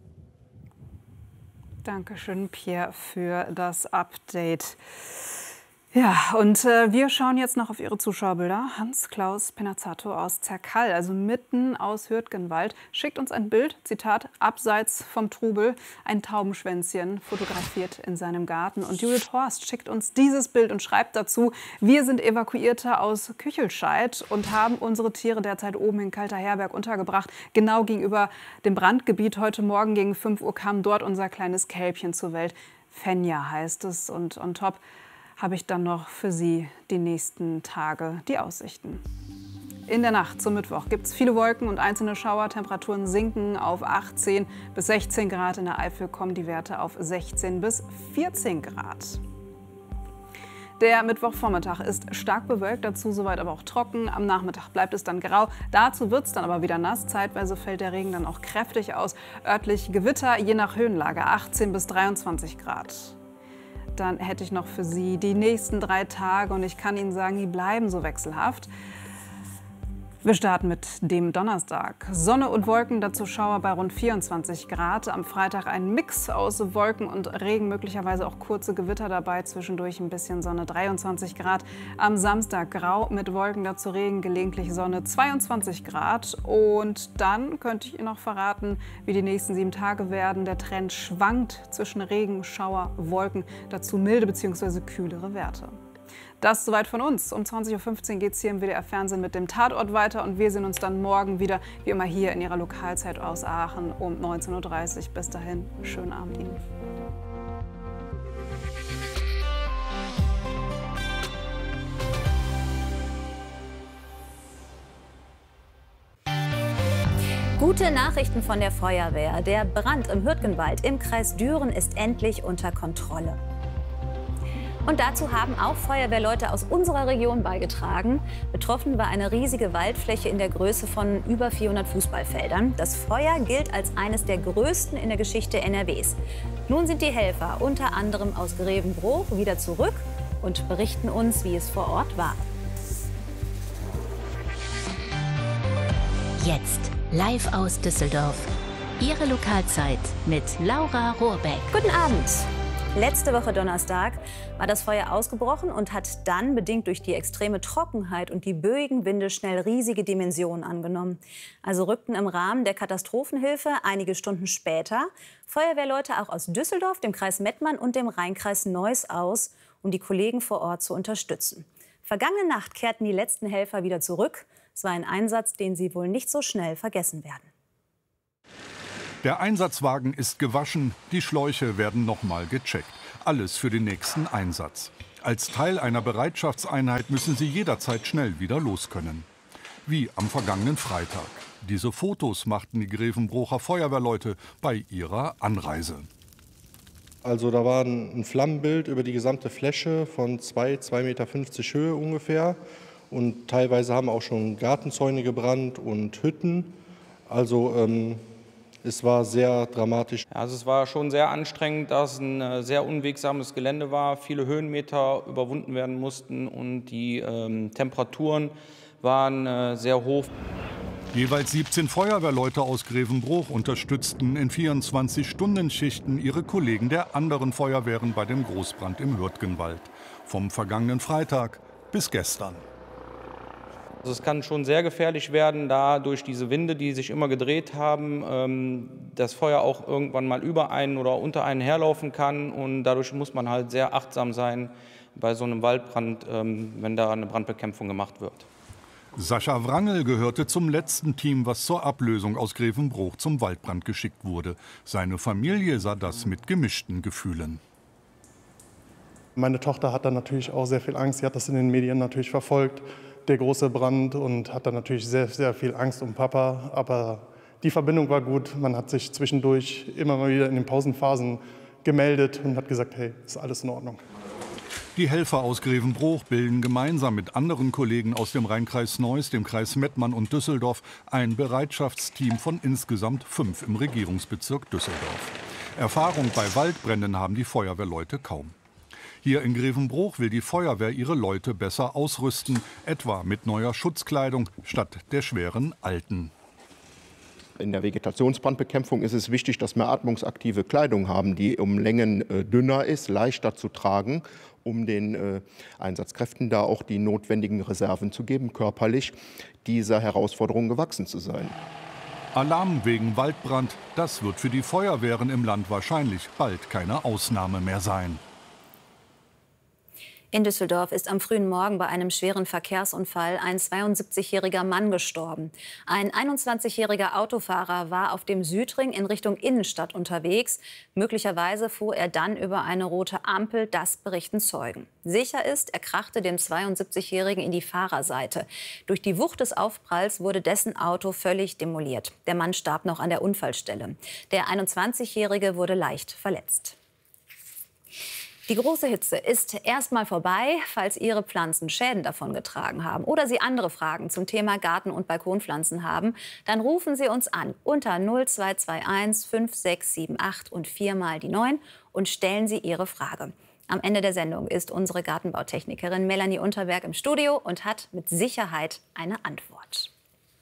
Dankeschön, Pierre, für das Update. Ja, und äh, wir schauen jetzt noch auf Ihre Zuschauerbilder. Hans-Klaus Penazzato aus Zerkall, also mitten aus Hürtgenwald, schickt uns ein Bild, Zitat, abseits vom Trubel, ein Taubenschwänzchen fotografiert in seinem Garten. Und Judith Horst schickt uns dieses Bild und schreibt dazu, wir sind Evakuierte aus Küchelscheid und haben unsere Tiere derzeit oben in Kalterherberg untergebracht, genau gegenüber dem Brandgebiet. Heute Morgen gegen fünf Uhr kam dort unser kleines Kälbchen zur Welt. Fenja heißt es, und on top habe ich dann noch für Sie die nächsten Tage die Aussichten. In der Nacht zum Mittwoch gibt es viele Wolken und einzelne Schauer. Temperaturen sinken auf achtzehn bis sechzehn Grad. In der Eifel kommen die Werte auf sechzehn bis vierzehn Grad. Der Mittwochvormittag ist stark bewölkt, dazu soweit aber auch trocken. Am Nachmittag bleibt es dann grau. Dazu wird es dann aber wieder nass. Zeitweise fällt der Regen dann auch kräftig aus. Örtlich Gewitter, je nach Höhenlage, achtzehn bis dreiundzwanzig Grad. Dann hätte ich noch für Sie die nächsten drei Tage und ich kann Ihnen sagen, die bleiben so wechselhaft. Wir starten mit dem Donnerstag. Sonne und Wolken, dazu Schauer bei rund vierundzwanzig Grad. Am Freitag ein Mix aus Wolken und Regen, möglicherweise auch kurze Gewitter dabei, zwischendurch ein bisschen Sonne, dreiundzwanzig Grad. Am Samstag grau mit Wolken, dazu Regen, gelegentlich Sonne, zweiundzwanzig Grad. Und dann könnte ich Ihnen noch verraten, wie die nächsten sieben Tage werden. Der Trend schwankt zwischen Regen, Schauer, Wolken, dazu milde bzw. kühlere Werte. Das soweit von uns. Um zwanzig Uhr fünfzehn geht es hier im W D R-Fernsehen mit dem Tatort weiter und wir sehen uns dann morgen wieder, wie immer hier in Ihrer Lokalzeit aus Aachen um neunzehn Uhr dreißig. Bis dahin, schönen Abend Ihnen. Gute Nachrichten von der Feuerwehr. Der Brand im Hürtgenwald im Kreis Düren ist endlich unter Kontrolle. Und dazu haben auch Feuerwehrleute aus unserer Region beigetragen. Betroffen war eine riesige Waldfläche in der Größe von über vierhundert Fußballfeldern. Das Feuer gilt als eines der größten in der Geschichte N R Ws. Nun sind die Helfer, unter anderem aus Grevenbroich, wieder zurück und berichten uns, wie es vor Ort war. Jetzt live aus Düsseldorf. Ihre Lokalzeit mit Laura Rohrbeck. Guten Abend. Letzte Woche Donnerstag war das Feuer ausgebrochen und hat dann, bedingt durch die extreme Trockenheit und die böigen Winde, schnell riesige Dimensionen angenommen. Also rückten im Rahmen der Katastrophenhilfe einige Stunden später Feuerwehrleute auch aus Düsseldorf, dem Kreis Mettmann und dem Rheinkreis Neuss aus, um die Kollegen vor Ort zu unterstützen. Vergangene Nacht kehrten die letzten Helfer wieder zurück. Es war ein Einsatz, den sie wohl nicht so schnell vergessen werden. Der Einsatzwagen ist gewaschen, die Schläuche werden nochmal gecheckt. Alles für den nächsten Einsatz. Als Teil einer Bereitschaftseinheit müssen sie jederzeit schnell wieder los können. Wie am vergangenen Freitag. Diese Fotos machten die Grevenbrocher Feuerwehrleute bei ihrer Anreise. Also da war ein Flammenbild über die gesamte Fläche von zwei, zwei Meter fünfzig Höhe ungefähr. Und teilweise haben auch schon Gartenzäune gebrannt und Hütten. Also ähm, es war sehr dramatisch. Also es war schon sehr anstrengend, da es ein sehr unwegsames Gelände war, viele Höhenmeter überwunden werden mussten und die ähm, Temperaturen waren äh, sehr hoch. Jeweils siebzehn Feuerwehrleute aus Grevenbroich unterstützten in vierundzwanzig-Stunden-Schichten ihre Kollegen der anderen Feuerwehren bei dem Großbrand im Hürtgenwald. Vom vergangenen Freitag bis gestern. Also es kann schon sehr gefährlich werden, da durch diese Winde, die sich immer gedreht haben, ähm, das Feuer auch irgendwann mal über einen oder unter einen herlaufen kann. Und dadurch muss man halt sehr achtsam sein bei so einem Waldbrand, ähm, wenn da eine Brandbekämpfung gemacht wird. Sascha Wrangel gehörte zum letzten Team, was zur Ablösung aus Grevenbroich zum Waldbrand geschickt wurde. Seine Familie sah das mit gemischten Gefühlen. Meine Tochter hat dann natürlich auch sehr viel Angst. Sie hat das in den Medien natürlich verfolgt, der große Brand, und hat dann natürlich sehr, sehr viel Angst um Papa. Aber die Verbindung war gut. Man hat sich zwischendurch immer mal wieder in den Pausenphasen gemeldet und hat gesagt, hey, ist alles in Ordnung. Die Helfer aus Grevenbroich bilden gemeinsam mit anderen Kollegen aus dem Rheinkreis Neuss, dem Kreis Mettmann und Düsseldorf ein Bereitschaftsteam von insgesamt fünf im Regierungsbezirk Düsseldorf. Erfahrung bei Waldbränden haben die Feuerwehrleute kaum. Hier in Grevenbroich will die Feuerwehr ihre Leute besser ausrüsten, etwa mit neuer Schutzkleidung statt der schweren alten. In der Vegetationsbrandbekämpfung ist es wichtig, dass wir atmungsaktive Kleidung haben, die um Längen äh, dünner ist, leichter zu tragen, um den äh, Einsatzkräften da auch die notwendigen Reserven zu geben, körperlich dieser Herausforderung gewachsen zu sein. Alarm wegen Waldbrand, das wird für die Feuerwehren im Land wahrscheinlich bald keine Ausnahme mehr sein. In Düsseldorf ist am frühen Morgen bei einem schweren Verkehrsunfall ein zweiundsiebzigjähriger Mann gestorben. Ein einundzwanzigjähriger Autofahrer war auf dem Südring in Richtung Innenstadt unterwegs. Möglicherweise fuhr er dann über eine rote Ampel, das berichten Zeugen. Sicher ist, er krachte dem zweiundsiebzigjährigen in die Fahrerseite. Durch die Wucht des Aufpralls wurde dessen Auto völlig demoliert. Der Mann starb noch an der Unfallstelle. Der einundzwanzigjährige wurde leicht verletzt. Die große Hitze ist erstmal vorbei. Falls Ihre Pflanzen Schäden davongetragen haben oder Sie andere Fragen zum Thema Garten- und Balkonpflanzen haben, dann rufen Sie uns an unter null zwei zwei eins fünf sechs sieben acht und viermal die neun und stellen Sie Ihre Frage. Am Ende der Sendung ist unsere Gartenbautechnikerin Melanie Unterberg im Studio und hat mit Sicherheit eine Antwort.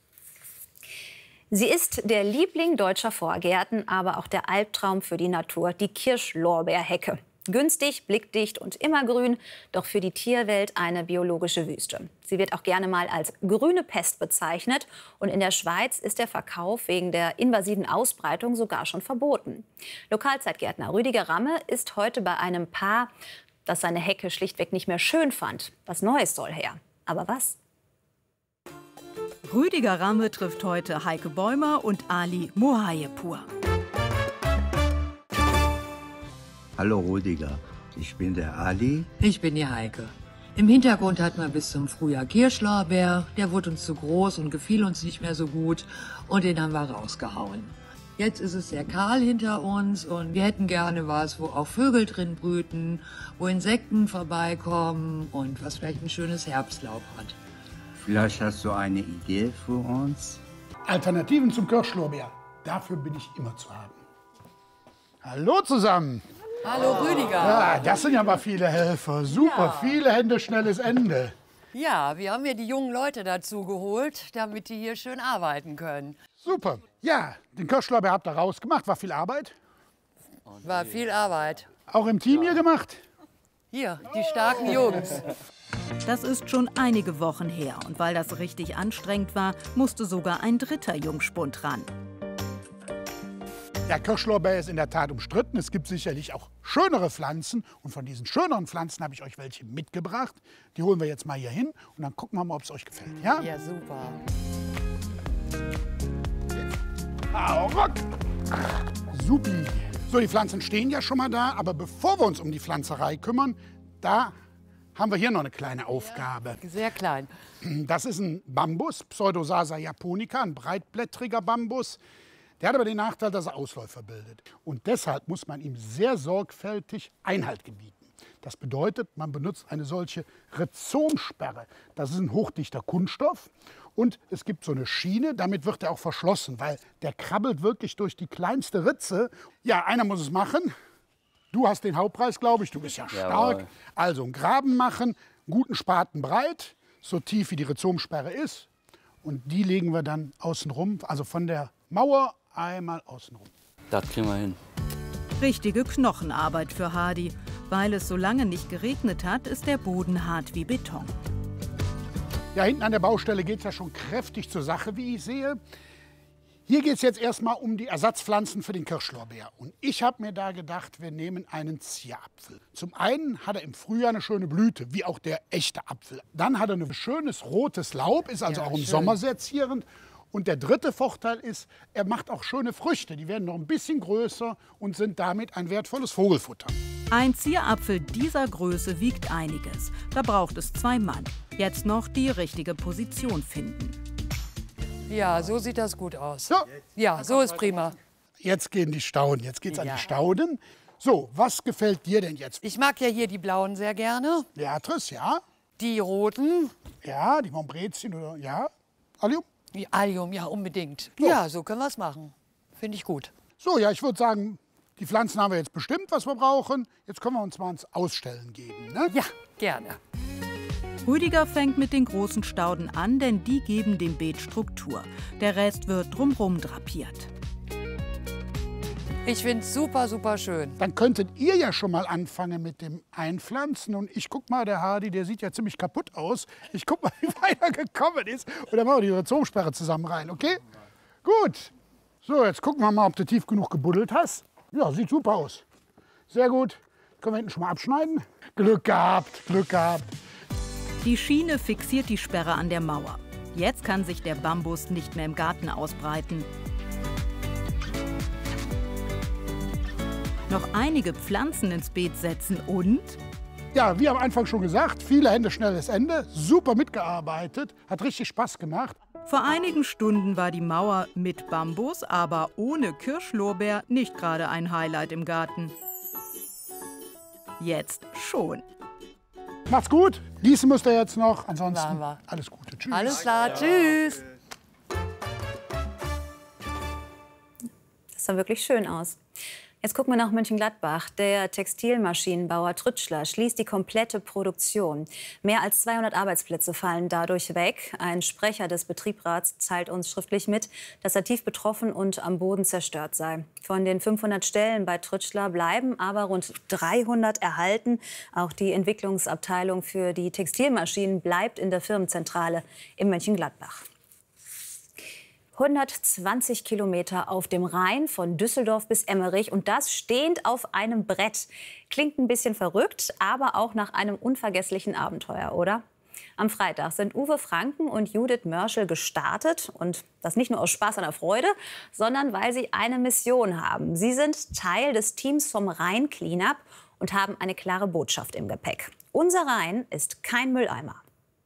Sie ist der Liebling deutscher Vorgärten, aber auch der Albtraum für die Natur, die Kirschlorbeerhecke. Günstig, blickdicht und immergrün, doch für die Tierwelt eine biologische Wüste. Sie wird auch gerne mal als grüne Pest bezeichnet und in der Schweiz ist der Verkauf wegen der invasiven Ausbreitung sogar schon verboten. Lokalzeitgärtner Rüdiger Ramme ist heute bei einem Paar, das seine Hecke schlichtweg nicht mehr schön fand. Was Neues soll her. Aber was? Rüdiger Ramme trifft heute Heike Bäumer und Ali Mohayepur. Hallo Rüdiger, ich bin der Ali. Ich bin die Heike. Im Hintergrund hatten wir bis zum Frühjahr Kirschlorbeer. Der wurde uns zu groß und gefiel uns nicht mehr so gut. Und den haben wir rausgehauen. Jetzt ist es sehr kahl hinter uns und wir hätten gerne was, wo auch Vögel drin brüten, wo Insekten vorbeikommen und was vielleicht ein schönes Herbstlaub hat. Vielleicht hast du eine Idee für uns? Alternativen zum Kirschlorbeer. Dafür bin ich immer zu haben. Hallo zusammen. Hallo Rüdiger. Ja, das sind ja mal viele Helfer. Super, ja. Viele Hände, schnelles Ende. Ja, wir haben hier die jungen Leute dazu geholt, damit die hier schön arbeiten können. Super. Ja, den Kirschlorbeer habt ihr rausgemacht. War viel Arbeit? War viel Arbeit. Auch im Team hier gemacht? Hier, die starken Jungs. Das ist schon einige Wochen her. Und weil das richtig anstrengend war, musste sogar ein dritter Jungspund ran. Der Kirschlorbeer ist in der Tat umstritten. Es gibt sicherlich auch schönere Pflanzen. Und von diesen schöneren Pflanzen habe ich euch welche mitgebracht. Die holen wir jetzt mal hier hin und dann gucken wir mal, ob es euch gefällt. Ja, ja super. Hau ruck! Supi. So, die Pflanzen stehen ja schon mal da. Aber bevor wir uns um die Pflanzerei kümmern, da haben wir hier noch eine kleine Aufgabe. Ja, sehr klein. Das ist ein Bambus, Pseudosasa japonica, ein breitblättriger Bambus. Der hat aber den Nachteil, dass er Ausläufer bildet. Und deshalb muss man ihm sehr sorgfältig Einhalt gebieten. Das bedeutet, man benutzt eine solche Rhizomsperre. Das ist ein hochdichter Kunststoff. Und es gibt so eine Schiene, damit wird er auch verschlossen, weil der krabbelt wirklich durch die kleinste Ritze. Ja, einer muss es machen. Du hast den Hauptpreis, glaube ich. Du bist ja stark. Jawohl. Also einen Graben machen, einen guten Spaten breit, so tief wie die Rhizomsperre ist. Und die legen wir dann außen rum, also von der Mauer einmal außenrum. Das kriegen wir hin. Richtige Knochenarbeit für Hardy. Weil es so lange nicht geregnet hat, ist der Boden hart wie Beton. Ja, hinten an der Baustelle geht es ja schon kräftig zur Sache, wie ich sehe. Hier geht es jetzt erstmal um die Ersatzpflanzen für den Kirschlorbeer. Und ich habe mir da gedacht, wir nehmen einen Zierapfel. Zum einen hat er im Frühjahr eine schöne Blüte, wie auch der echte Apfel. Dann hat er ein schönes rotes Laub, ist also ja, auch im schön. Sommer sehr zierend. Und der dritte Vorteil ist, er macht auch schöne Früchte. Die werden noch ein bisschen größer und sind damit ein wertvolles Vogelfutter. Ein Zierapfel dieser Größe wiegt einiges. Da braucht es zwei Mann. Jetzt noch die richtige Position finden. Ja, so sieht das gut aus. So. Ja, so ist prima. Jetzt gehen die Stauden. Jetzt geht's ja. an die Stauden. So, was gefällt dir denn jetzt? Ich mag ja hier die blauen sehr gerne. Beatrice, ja. Die roten. Ja, die Montbrezien oder ja. Allium? Die Allium, ja, unbedingt. So. Ja, so können wir es machen. Finde ich gut. So, ja, ich würde sagen, die Pflanzen haben wir jetzt bestimmt, was wir brauchen. Jetzt können wir uns mal ins Ausstellen geben, ne? Ja, gerne. Rüdiger fängt mit den großen Stauden an, denn die geben dem Beet Struktur. Der Rest wird drumherum drapiert. Ich finde es super, super schön. Dann könntet ihr ja schon mal anfangen mit dem Einpflanzen. Und ich guck mal, der Hardy, der sieht ja ziemlich kaputt aus. Ich guck mal, wie weit er gekommen ist. Und dann machen wir die Rhizomsperre zusammen rein, okay? Gut. So, jetzt gucken wir mal, ob du tief genug gebuddelt hast. Ja, sieht super aus. Sehr gut. Können wir hinten schon mal abschneiden? Glück gehabt, Glück gehabt. Die Schiene fixiert die Sperre an der Mauer. Jetzt kann sich der Bambus nicht mehr im Garten ausbreiten. Noch einige Pflanzen ins Beet setzen und... Ja, wie am Anfang schon gesagt, viele Hände, schnelles Ende. Super mitgearbeitet, hat richtig Spaß gemacht. Vor einigen Stunden war die Mauer mit Bambus, aber ohne Kirschlorbeer nicht gerade ein Highlight im Garten. Jetzt schon. Macht's gut. Gießen müsst ihr jetzt noch. Ansonsten alles Gute. Tschüss. Alles klar. Tschüss. Das sah wirklich schön aus. Jetzt gucken wir nach Mönchengladbach. Der Textilmaschinenbauer Trütschler schließt die komplette Produktion. Mehr als zweihundert Arbeitsplätze fallen dadurch weg. Ein Sprecher des Betriebsrats teilt uns schriftlich mit, dass er tief betroffen und am Boden zerstört sei. Von den fünfhundert Stellen bei Trütschler bleiben aber rund dreihundert erhalten. Auch die Entwicklungsabteilung für die Textilmaschinen bleibt in der Firmenzentrale in Mönchengladbach. hundertzwanzig Kilometer auf dem Rhein von Düsseldorf bis Emmerich und das stehend auf einem Brett. Klingt ein bisschen verrückt, aber auch nach einem unvergesslichen Abenteuer, oder? Am Freitag sind Uwe Franken und Judith Mörschel gestartet und das nicht nur aus Spaß an der Freude, sondern weil sie eine Mission haben. Sie sind Teil des Teams vom Rhein Cleanup und haben eine klare Botschaft im Gepäck. Unser Rhein ist kein Mülleimer.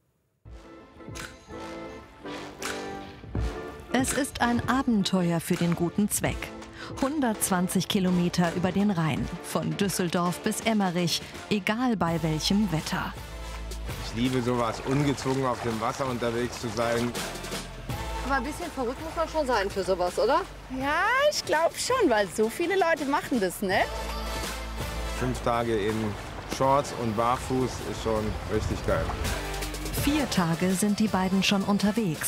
Es ist ein Abenteuer für den guten Zweck. hundertzwanzig Kilometer über den Rhein, von Düsseldorf bis Emmerich, egal bei welchem Wetter. Ich liebe sowas, ungezwungen auf dem Wasser unterwegs zu sein. Aber ein bisschen verrückt muss man schon sein für sowas, oder? Ja, ich glaube schon, weil so viele Leute machen das, ne? Fünf Tage in Shorts und Barfuß ist schon richtig geil. Vier Tage sind die beiden schon unterwegs.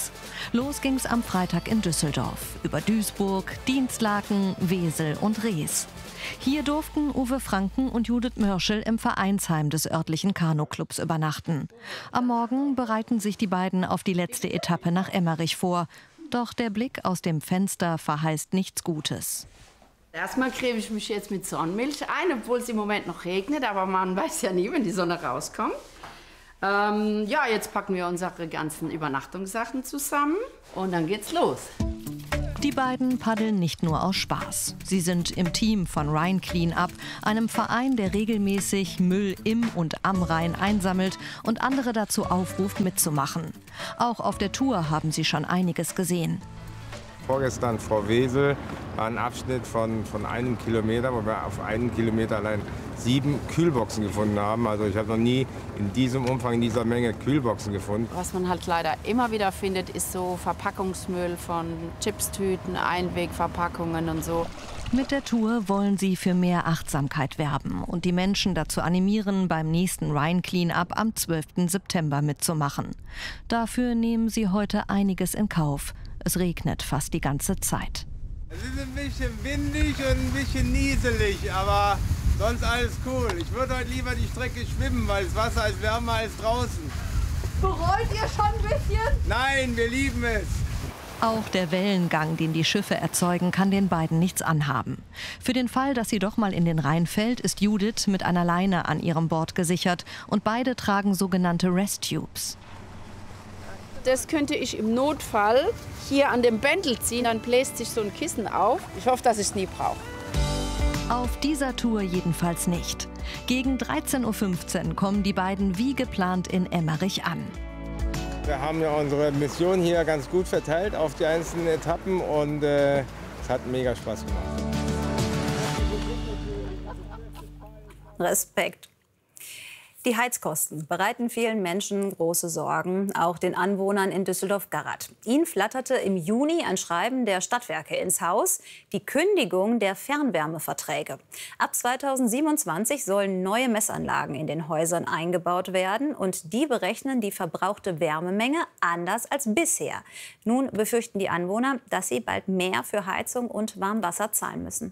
Los ging's am Freitag in Düsseldorf, über Duisburg, Dinslaken, Wesel und Rees. Hier durften Uwe Franken und Judith Mörschel im Vereinsheim des örtlichen Kanuclubs übernachten. Am Morgen bereiten sich die beiden auf die letzte Etappe nach Emmerich vor. Doch der Blick aus dem Fenster verheißt nichts Gutes. Erstmal creme ich mich jetzt mit Sonnenmilch ein, obwohl es im Moment noch regnet, aber man weiß ja nie, wenn die Sonne rauskommt. Ähm, ja, jetzt packen wir unsere ganzen Übernachtungssachen zusammen und dann geht's los. Die beiden paddeln nicht nur aus Spaß. Sie sind im Team von Rhine Cleanup, einem Verein, der regelmäßig Müll im und am Rhein einsammelt und andere dazu aufruft, mitzumachen. Auch auf der Tour haben sie schon einiges gesehen. Vorgestern vor Wesel war ein Abschnitt von, von einem Kilometer, wo wir auf einen Kilometer allein sieben Kühlboxen gefunden haben. Also ich habe noch nie in diesem Umfang, in dieser Menge Kühlboxen gefunden. Was man halt leider immer wieder findet, ist so Verpackungsmüll von Chipstüten, Einwegverpackungen und so. Mit der Tour wollen sie für mehr Achtsamkeit werben und die Menschen dazu animieren, beim nächsten Rhine Cleanup am zwölften September mitzumachen. Dafür nehmen sie heute einiges in Kauf. Es regnet fast die ganze Zeit. Es ist ein bisschen windig und ein bisschen nieselig, aber sonst alles cool. Ich würde heute lieber die Strecke schwimmen, weil das Wasser ist wärmer als draußen. Bereut ihr schon ein bisschen? Nein, wir lieben es. Auch der Wellengang, den die Schiffe erzeugen, kann den beiden nichts anhaben. Für den Fall, dass sie doch mal in den Rhein fällt, ist Judith mit einer Leine an ihrem Board gesichert und beide tragen sogenannte Rest-Tubes. Das könnte ich im Notfall hier an dem Bändel ziehen, dann bläst sich so ein Kissen auf. Ich hoffe, dass ich es nie brauche. Auf dieser Tour jedenfalls nicht. Gegen dreizehn Uhr fünfzehn kommen die beiden wie geplant in Emmerich an. Wir haben ja unsere Mission hier ganz gut verteilt auf die einzelnen Etappen und äh, es hat mega Spaß gemacht. Respekt. Die Heizkosten bereiten vielen Menschen große Sorgen, auch den Anwohnern in Düsseldorf-Garratt. Ihnen flatterte im Juni ein Schreiben der Stadtwerke ins Haus, die Kündigung der Fernwärmeverträge. Ab zweitausendsiebenundzwanzig sollen neue Messanlagen in den Häusern eingebaut werden und die berechnen die verbrauchte Wärmemenge anders als bisher. Nun befürchten die Anwohner, dass sie bald mehr für Heizung und Warmwasser zahlen müssen.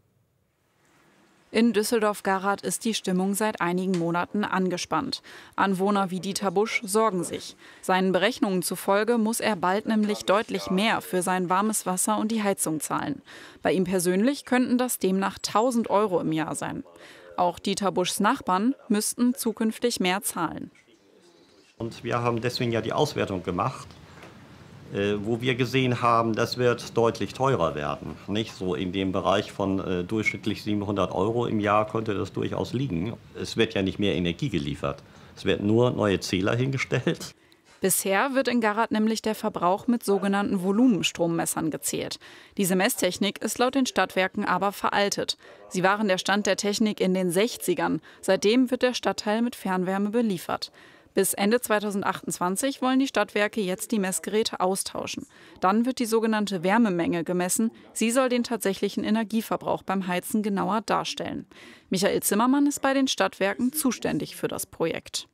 In Düsseldorf-Garratt ist die Stimmung seit einigen Monaten angespannt. Anwohner wie Dieter Busch sorgen sich. Seinen Berechnungen zufolge muss er bald nämlich deutlich mehr für sein warmes Wasser und die Heizung zahlen. Bei ihm persönlich könnten das demnach tausend Euro im Jahr sein. Auch Dieter Buschs Nachbarn müssten zukünftig mehr zahlen. Und wir haben deswegen ja die Auswertung gemacht, wo wir gesehen haben, das wird deutlich teurer werden. Nicht so in dem Bereich von äh, durchschnittlich siebenhundert Euro im Jahr könnte das durchaus liegen. Es wird ja nicht mehr Energie geliefert. Es werden nur neue Zähler hingestellt. Bisher wird in Garratt nämlich der Verbrauch mit sogenannten Volumenstrommessern gezählt. Diese Messtechnik ist laut den Stadtwerken aber veraltet. Sie waren der Stand der Technik in den sechzigern. Seitdem wird der Stadtteil mit Fernwärme beliefert. Bis Ende zweitausendachtundzwanzig wollen die Stadtwerke jetzt die Messgeräte austauschen. Dann wird die sogenannte Wärmemenge gemessen. Sie soll den tatsächlichen Energieverbrauch beim Heizen genauer darstellen. Michael Zimmermann ist bei den Stadtwerken zuständig für das Projekt.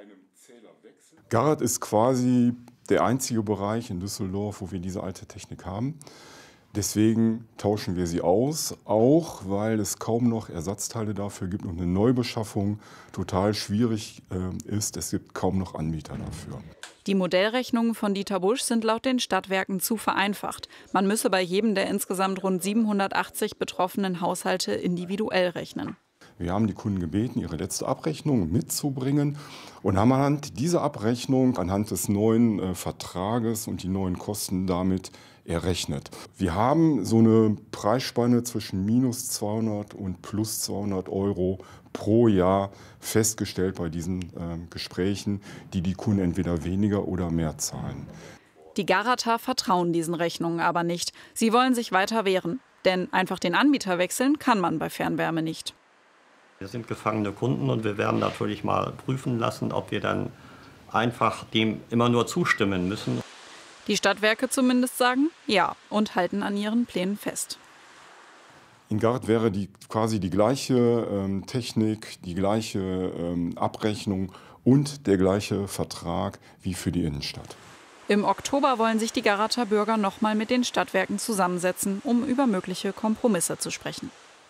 Garratt ist quasi der einzige Bereich in Düsseldorf, wo wir diese alte Technik haben. Deswegen tauschen wir sie aus, auch weil es kaum noch Ersatzteile dafür gibt und eine Neubeschaffung total schwierig äh, ist. Es gibt kaum noch Anbieter dafür. Die Modellrechnungen von Dieter Busch sind laut den Stadtwerken zu vereinfacht. Man müsse bei jedem der insgesamt rund siebenhundertachtzig betroffenen Haushalte individuell rechnen. Wir haben die Kunden gebeten, ihre letzte Abrechnung mitzubringen und haben anhand dieser Abrechnung, anhand des neuen äh, Vertrages und die neuen Kosten damit errechnet. Wir haben so eine Preisspanne zwischen minus zweihundert und plus zweihundert Euro pro Jahr festgestellt bei diesen äh, Gesprächen, die die Kunden entweder weniger oder mehr zahlen. Die Garratter vertrauen diesen Rechnungen aber nicht. Sie wollen sich weiter wehren, denn einfach den Anbieter wechseln kann man bei Fernwärme nicht. Wir sind gefangene Kunden und wir werden natürlich mal prüfen lassen, ob wir dann einfach dem immer nur zustimmen müssen. Die Stadtwerke zumindest sagen ja und halten an ihren Plänen fest. In Garratt wäre die, quasi die gleiche ähm, Technik, die gleiche ähm, Abrechnung und der gleiche Vertrag wie für die Innenstadt. Im Oktober wollen sich die Garater Bürger noch mal mit den Stadtwerken zusammensetzen, um über mögliche Kompromisse zu sprechen.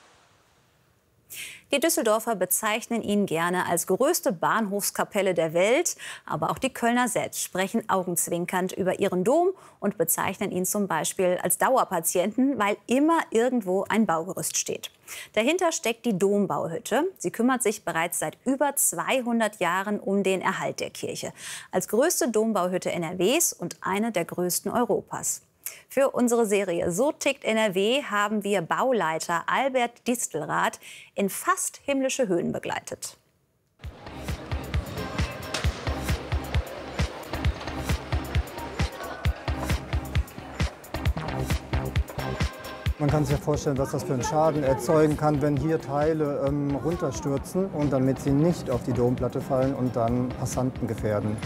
Die Düsseldorfer bezeichnen ihn gerne als größte Bahnhofskapelle der Welt. Aber auch die Kölner selbst sprechen augenzwinkernd über ihren Dom und bezeichnen ihn zum Beispiel als Dauerpatienten, weil immer irgendwo ein Baugerüst steht. Dahinter steckt die Dombauhütte. Sie kümmert sich bereits seit über zweihundert Jahren um den Erhalt der Kirche. Als größte Dombauhütte N R Ws und eine der größten Europas. Für unsere Serie So tickt N R W haben wir Bauleiter Albert Distelrath in fast himmlische Höhen begleitet. Man kann sich ja vorstellen, was das für einen Schaden erzeugen kann, wenn hier Teile ähm, runterstürzen und damit sie nicht auf die Domplatte fallen und dann Passanten gefährden.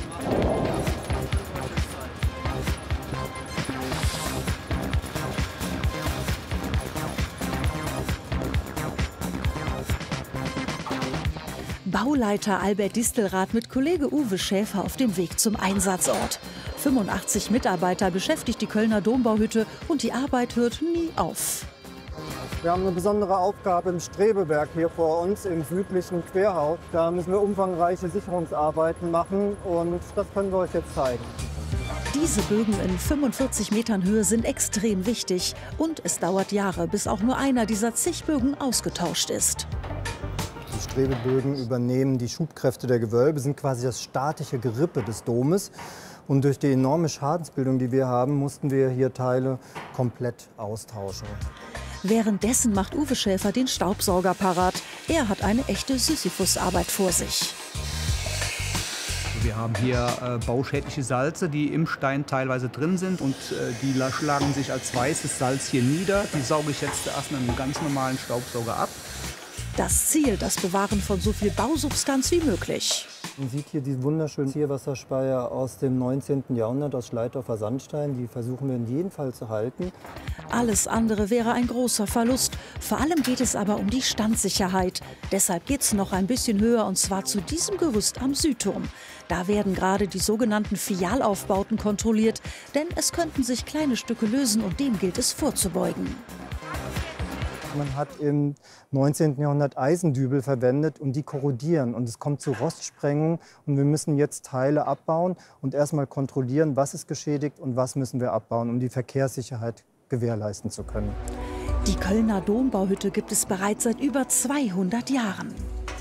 Bauleiter Albert Distelrath mit Kollege Uwe Schäfer auf dem Weg zum Einsatzort. fünfundachtzig Mitarbeiter beschäftigt die Kölner Dombauhütte und die Arbeit hört nie auf. Wir haben eine besondere Aufgabe im Strebeberg hier vor uns im südlichen Querhaus. Da müssen wir umfangreiche Sicherungsarbeiten machen und das können wir euch jetzt zeigen. Diese Bögen in fünfundvierzig Metern Höhe sind extrem wichtig und es dauert Jahre, bis auch nur einer dieser zig Bögen ausgetauscht ist. Die Strebebögen übernehmen die Schubkräfte der Gewölbe, sind quasi das statische Gerippe des Domes. Und durch die enorme Schadensbildung, die wir haben, mussten wir hier Teile komplett austauschen. Währenddessen macht Uwe Schäfer den Staubsauger parat. Er hat eine echte Sisyphusarbeit vor sich. Wir haben hier äh, bauschädliche Salze, die im Stein teilweise drin sind. Und äh, die schlagen sich als weißes Salz hier nieder. Die sauge ich jetzt erst mit einem ganz normalen Staubsauger ab. Das Ziel, das Bewahren von so viel Bausubstanz wie möglich. Man sieht hier die wunderschönen Zielwasserspeier aus dem neunzehnten Jahrhundert aus Schleitdorfer Sandstein. Die versuchen wir in jedem Fall zu halten. Alles andere wäre ein großer Verlust. Vor allem geht es aber um die Standsicherheit. Deshalb geht es noch ein bisschen höher, und zwar zu diesem Gerüst am Südturm. Da werden gerade die sogenannten Fialaufbauten kontrolliert. Denn es könnten sich kleine Stücke lösen und dem gilt es vorzubeugen. Man hat im neunzehnten Jahrhundert Eisendübel verwendet und die korrodieren. Und es kommt zu Rostsprengung und wir müssen jetzt Teile abbauen und erstmal kontrollieren, was ist geschädigt und was müssen wir abbauen, um die Verkehrssicherheit gewährleisten zu können. Die Kölner Dombauhütte gibt es bereits seit über zweihundert Jahren.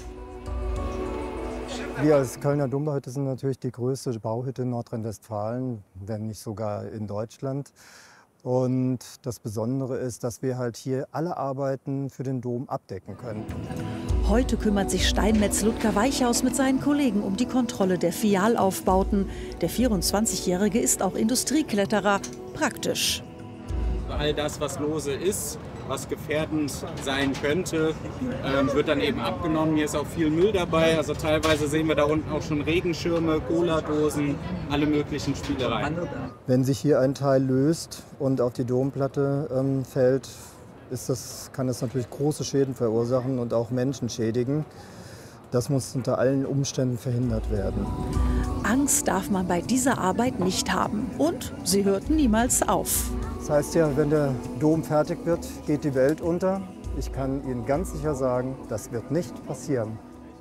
Wir als Kölner Dombauhütte sind natürlich die größte Bauhütte in Nordrhein-Westfalen, wenn nicht sogar in Deutschland. Und das Besondere ist, dass wir halt hier alle Arbeiten für den Dom abdecken können. Heute kümmert sich Steinmetz Ludger Weichhaus mit seinen Kollegen um die Kontrolle der Fialaufbauten. Der vierundzwanzigjährige ist auch Industriekletterer. Praktisch. All das, was lose ist, was gefährdend sein könnte, ähm, wird dann eben abgenommen. Hier ist auch viel Müll dabei. Also teilweise sehen wir da unten auch schon Regenschirme, Cola-Dosen, alle möglichen Spielereien. Wenn sich hier ein Teil löst und auf die Domplatte ähm, fällt, ist das, kann das natürlich große Schäden verursachen und auch Menschen schädigen. Das muss unter allen Umständen verhindert werden. Angst darf man bei dieser Arbeit nicht haben. Und sie hört niemals auf. Das heißt ja, wenn der Dom fertig wird, geht die Welt unter. Ich kann Ihnen ganz sicher sagen, das wird nicht passieren.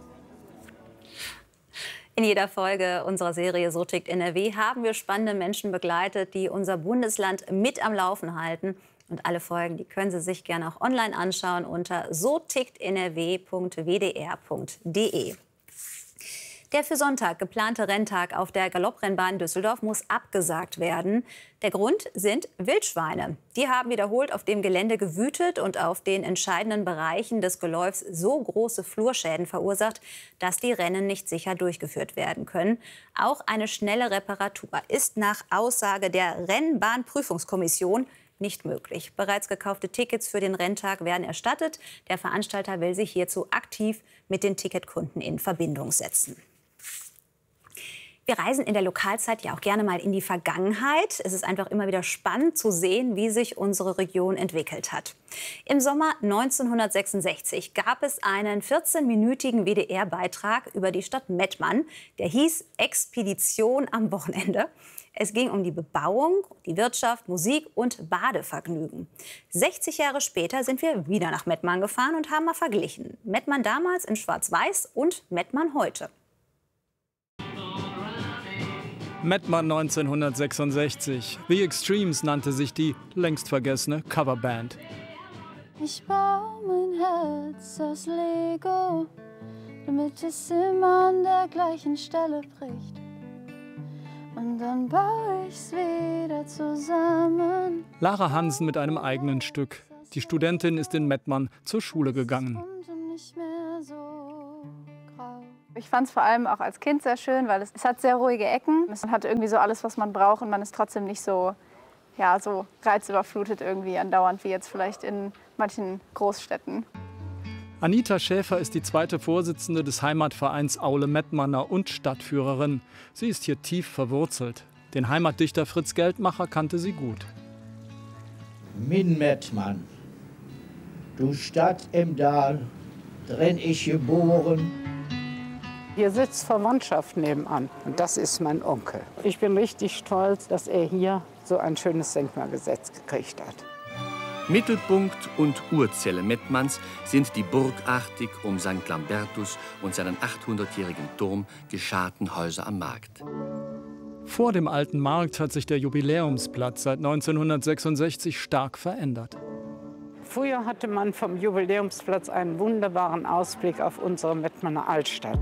In jeder Folge unserer Serie So tickt N R W haben wir spannende Menschen begleitet, die unser Bundesland mit am Laufen halten. Und alle Folgen, die können Sie sich gerne auch online anschauen unter so tickt n r w punkt w d r punkt d e. Der für Sonntag geplante Renntag auf der Galopprennbahn Düsseldorf muss abgesagt werden. Der Grund sind Wildschweine. Die haben wiederholt auf dem Gelände gewütet und auf den entscheidenden Bereichen des Geläufs so große Flurschäden verursacht, dass die Rennen nicht sicher durchgeführt werden können. Auch eine schnelle Reparatur ist nach Aussage der Rennbahnprüfungskommission nicht möglich. Bereits gekaufte Tickets für den Renntag werden erstattet. Der Veranstalter will sich hierzu aktiv mit den Ticketkunden in Verbindung setzen. Wir reisen in der Lokalzeit ja auch gerne mal in die Vergangenheit. Es ist einfach immer wieder spannend zu sehen, wie sich unsere Region entwickelt hat. Im Sommer neunzehnhundertsechsundsechzig gab es einen vierzehnminütigen W D R-Beitrag über die Stadt Mettmann. Der hieß Expedition am Wochenende. Es ging um die Bebauung, die Wirtschaft, Musik und Badevergnügen. sechzig Jahre später sind wir wieder nach Mettmann gefahren und haben mal verglichen. Mettmann damals in Schwarz-Weiß und Mettmann heute. Mettmann neunzehnhundertsechsundsechzig. The Extremes nannte sich die längst vergessene Coverband. Ich baue mein Herz aus Lego, damit es immer an der gleichen Stelle bricht. Und dann baue ich's wieder zusammen. Lara Hansen mit einem eigenen Stück. Die Studentin ist in Mettmann zur Schule gegangen. Ich fand es vor allem auch als Kind sehr schön, weil es, es hat sehr ruhige Ecken. Es hat irgendwie so alles, was man braucht, und man ist trotzdem nicht so, ja, so reizüberflutet irgendwie andauernd wie jetzt vielleicht in manchen Großstädten. Anita Schäfer ist die zweite Vorsitzende des Heimatvereins Aule Mettmanner und Stadtführerin. Sie ist hier tief verwurzelt. Den Heimatdichter Fritz Geldmacher kannte sie gut. Min Mettmann, du Stadt im Dal, drin ich geboren. Hier sitzt Verwandtschaft nebenan und das ist mein Onkel. Ich bin richtig stolz, dass er hier so ein schönes Denkmalgesetz gekriegt hat. Mittelpunkt und Urzelle Mettmanns sind die burgartig um Sankt Lambertus und seinen achthundertjährigen Turm gescharten Häuser am Markt. Vor dem alten Markt hat sich der Jubiläumsplatz seit neunzehnhundertsechsundsechzig stark verändert. Früher hatte man vom Jubiläumsplatz einen wunderbaren Ausblick auf unsere Mettmanner Altstadt.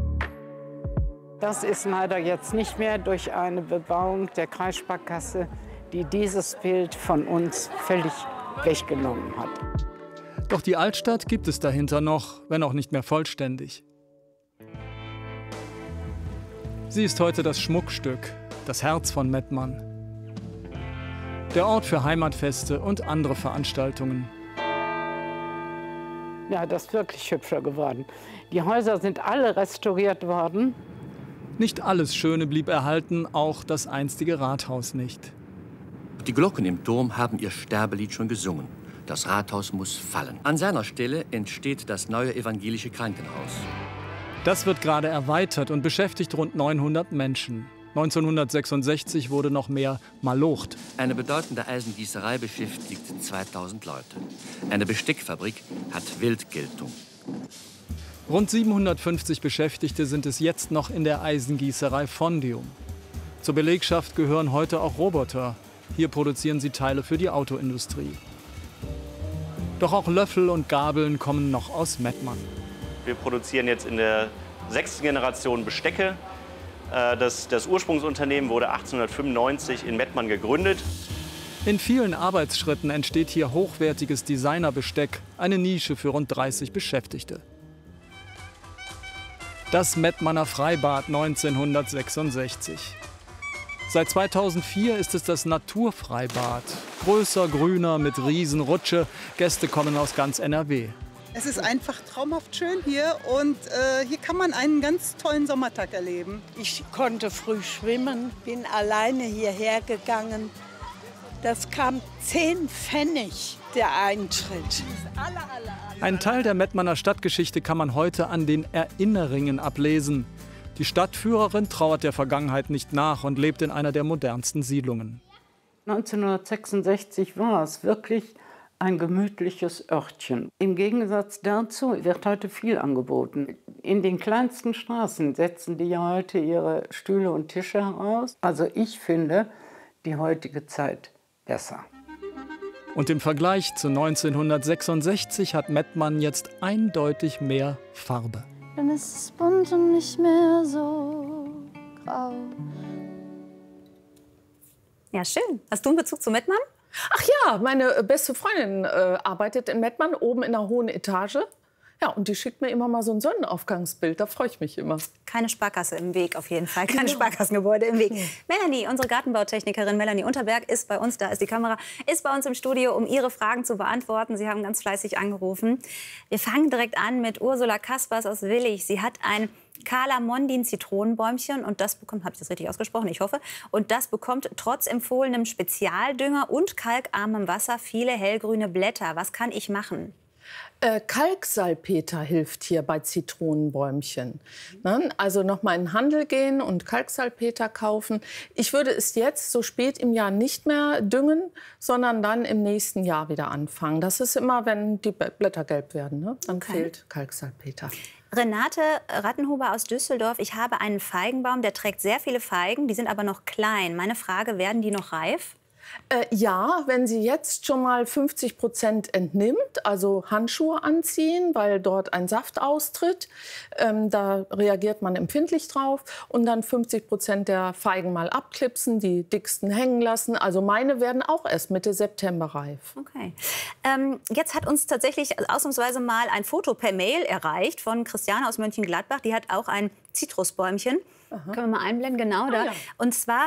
Das ist leider jetzt nicht mehr durch eine Bebauung der Kreissparkasse, die dieses Bild von uns völlig weggenommen hat. Doch die Altstadt gibt es dahinter noch, wenn auch nicht mehr vollständig. Sie ist heute das Schmuckstück, das Herz von Mettmann. Der Ort für Heimatfeste und andere Veranstaltungen. Ja, das ist wirklich hübscher geworden. Die Häuser sind alle restauriert worden. Nicht alles Schöne blieb erhalten, auch das einstige Rathaus nicht. Die Glocken im Turm haben ihr Sterbelied schon gesungen. Das Rathaus muss fallen. An seiner Stelle entsteht das neue evangelische Krankenhaus. Das wird gerade erweitert und beschäftigt rund neunhundert Menschen. neunzehnhundertsechsundsechzig wurde noch mehr malocht. Eine bedeutende Eisengießerei beschäftigt zweitausend Leute. Eine Besteckfabrik hat Weltgeltung. Rund siebenhundertfünfzig Beschäftigte sind es jetzt noch in der Eisengießerei Fondium. Zur Belegschaft gehören heute auch Roboter. Hier produzieren sie Teile für die Autoindustrie. Doch auch Löffel und Gabeln kommen noch aus Mettmann. Wir produzieren jetzt in der sechsten Generation Bestecke. Das, das Ursprungsunternehmen wurde achtzehnhundertfünfundneunzig in Mettmann gegründet. In vielen Arbeitsschritten entsteht hier hochwertiges Designerbesteck, eine Nische für rund dreißig Beschäftigte. Das Mettmanner Freibad neunzehnhundertsechsundsechzig. Seit zweitausendvier ist es das Naturfreibad. Größer, grüner, mit Riesenrutsche. Gäste kommen aus ganz N R W. Es ist einfach traumhaft schön hier und äh, hier kann man einen ganz tollen Sommertag erleben. Ich konnte früh schwimmen, bin alleine hierher gegangen. Das kam zehn Pfennig, der Eintritt. Ein Teil der Mettmanner Stadtgeschichte kann man heute an den Erinnerringen ablesen. Die Stadtführerin trauert der Vergangenheit nicht nach und lebt in einer der modernsten Siedlungen. neunzehnhundertsechsundsechzig war es wirklich ein gemütliches Örtchen. Im Gegensatz dazu wird heute viel angeboten. In den kleinsten Straßen setzen die ja heute ihre Stühle und Tische heraus. Also ich finde die heutige Zeit besser. Und im Vergleich zu neunzehnhundertsechsundsechzig hat Mettmann jetzt eindeutig mehr Farbe. Dann ist es bunt und nicht mehr so grau. Ja, schön. Hast du einen Bezug zu Mettmann? Ach ja, meine beste Freundin äh, arbeitet in Mettmann, oben in einer hohen Etage. Ja, und die schickt mir immer mal so ein Sonnenaufgangsbild, da freue ich mich immer. Keine Sparkasse im Weg auf jeden Fall, keine Ja. Sparkassengebäude im Weg. Ja. Melanie, unsere Gartenbautechnikerin Melanie Unterberg ist bei uns, da ist die Kamera, ist bei uns im Studio, um Ihre Fragen zu beantworten. Sie haben ganz fleißig angerufen. Wir fangen direkt an mit Ursula Kaspers aus Willig. Sie hat ein Calamondin Zitronenbäumchen. Und das bekommt, habe ich das richtig ausgesprochen? Ich hoffe. Und das bekommt trotz empfohlenem Spezialdünger und kalkarmem Wasser viele hellgrüne Blätter. Was kann ich machen? Äh, Kalksalpeter hilft hier bei Zitronenbäumchen. Ne? Also noch mal in den Handel gehen und Kalksalpeter kaufen. Ich würde es jetzt so spät im Jahr nicht mehr düngen, sondern dann im nächsten Jahr wieder anfangen. Das ist immer, wenn die Blätter gelb werden, ne? Dann Okay. fehlt Kalksalpeter. Renate Rattenhuber aus Düsseldorf. Ich habe einen Feigenbaum, der trägt sehr viele Feigen. Die sind aber noch klein. Meine Frage, werden die noch reif? Äh, ja, wenn sie jetzt schon mal fünfzig Prozent entnimmt, also Handschuhe anziehen, weil dort ein Saft austritt, ähm, da reagiert man empfindlich drauf, und dann fünfzig Prozent der Feigen mal abklipsen, die dicksten hängen lassen. Also meine werden auch erst Mitte September reif. Okay. Ähm, jetzt hat uns tatsächlich ausnahmsweise mal ein Foto per Mail erreicht von Christiane aus Mönchengladbach. Die hat auch ein Zitrusbäumchen. Können wir mal einblenden, genau Ah, da. ja. Und zwar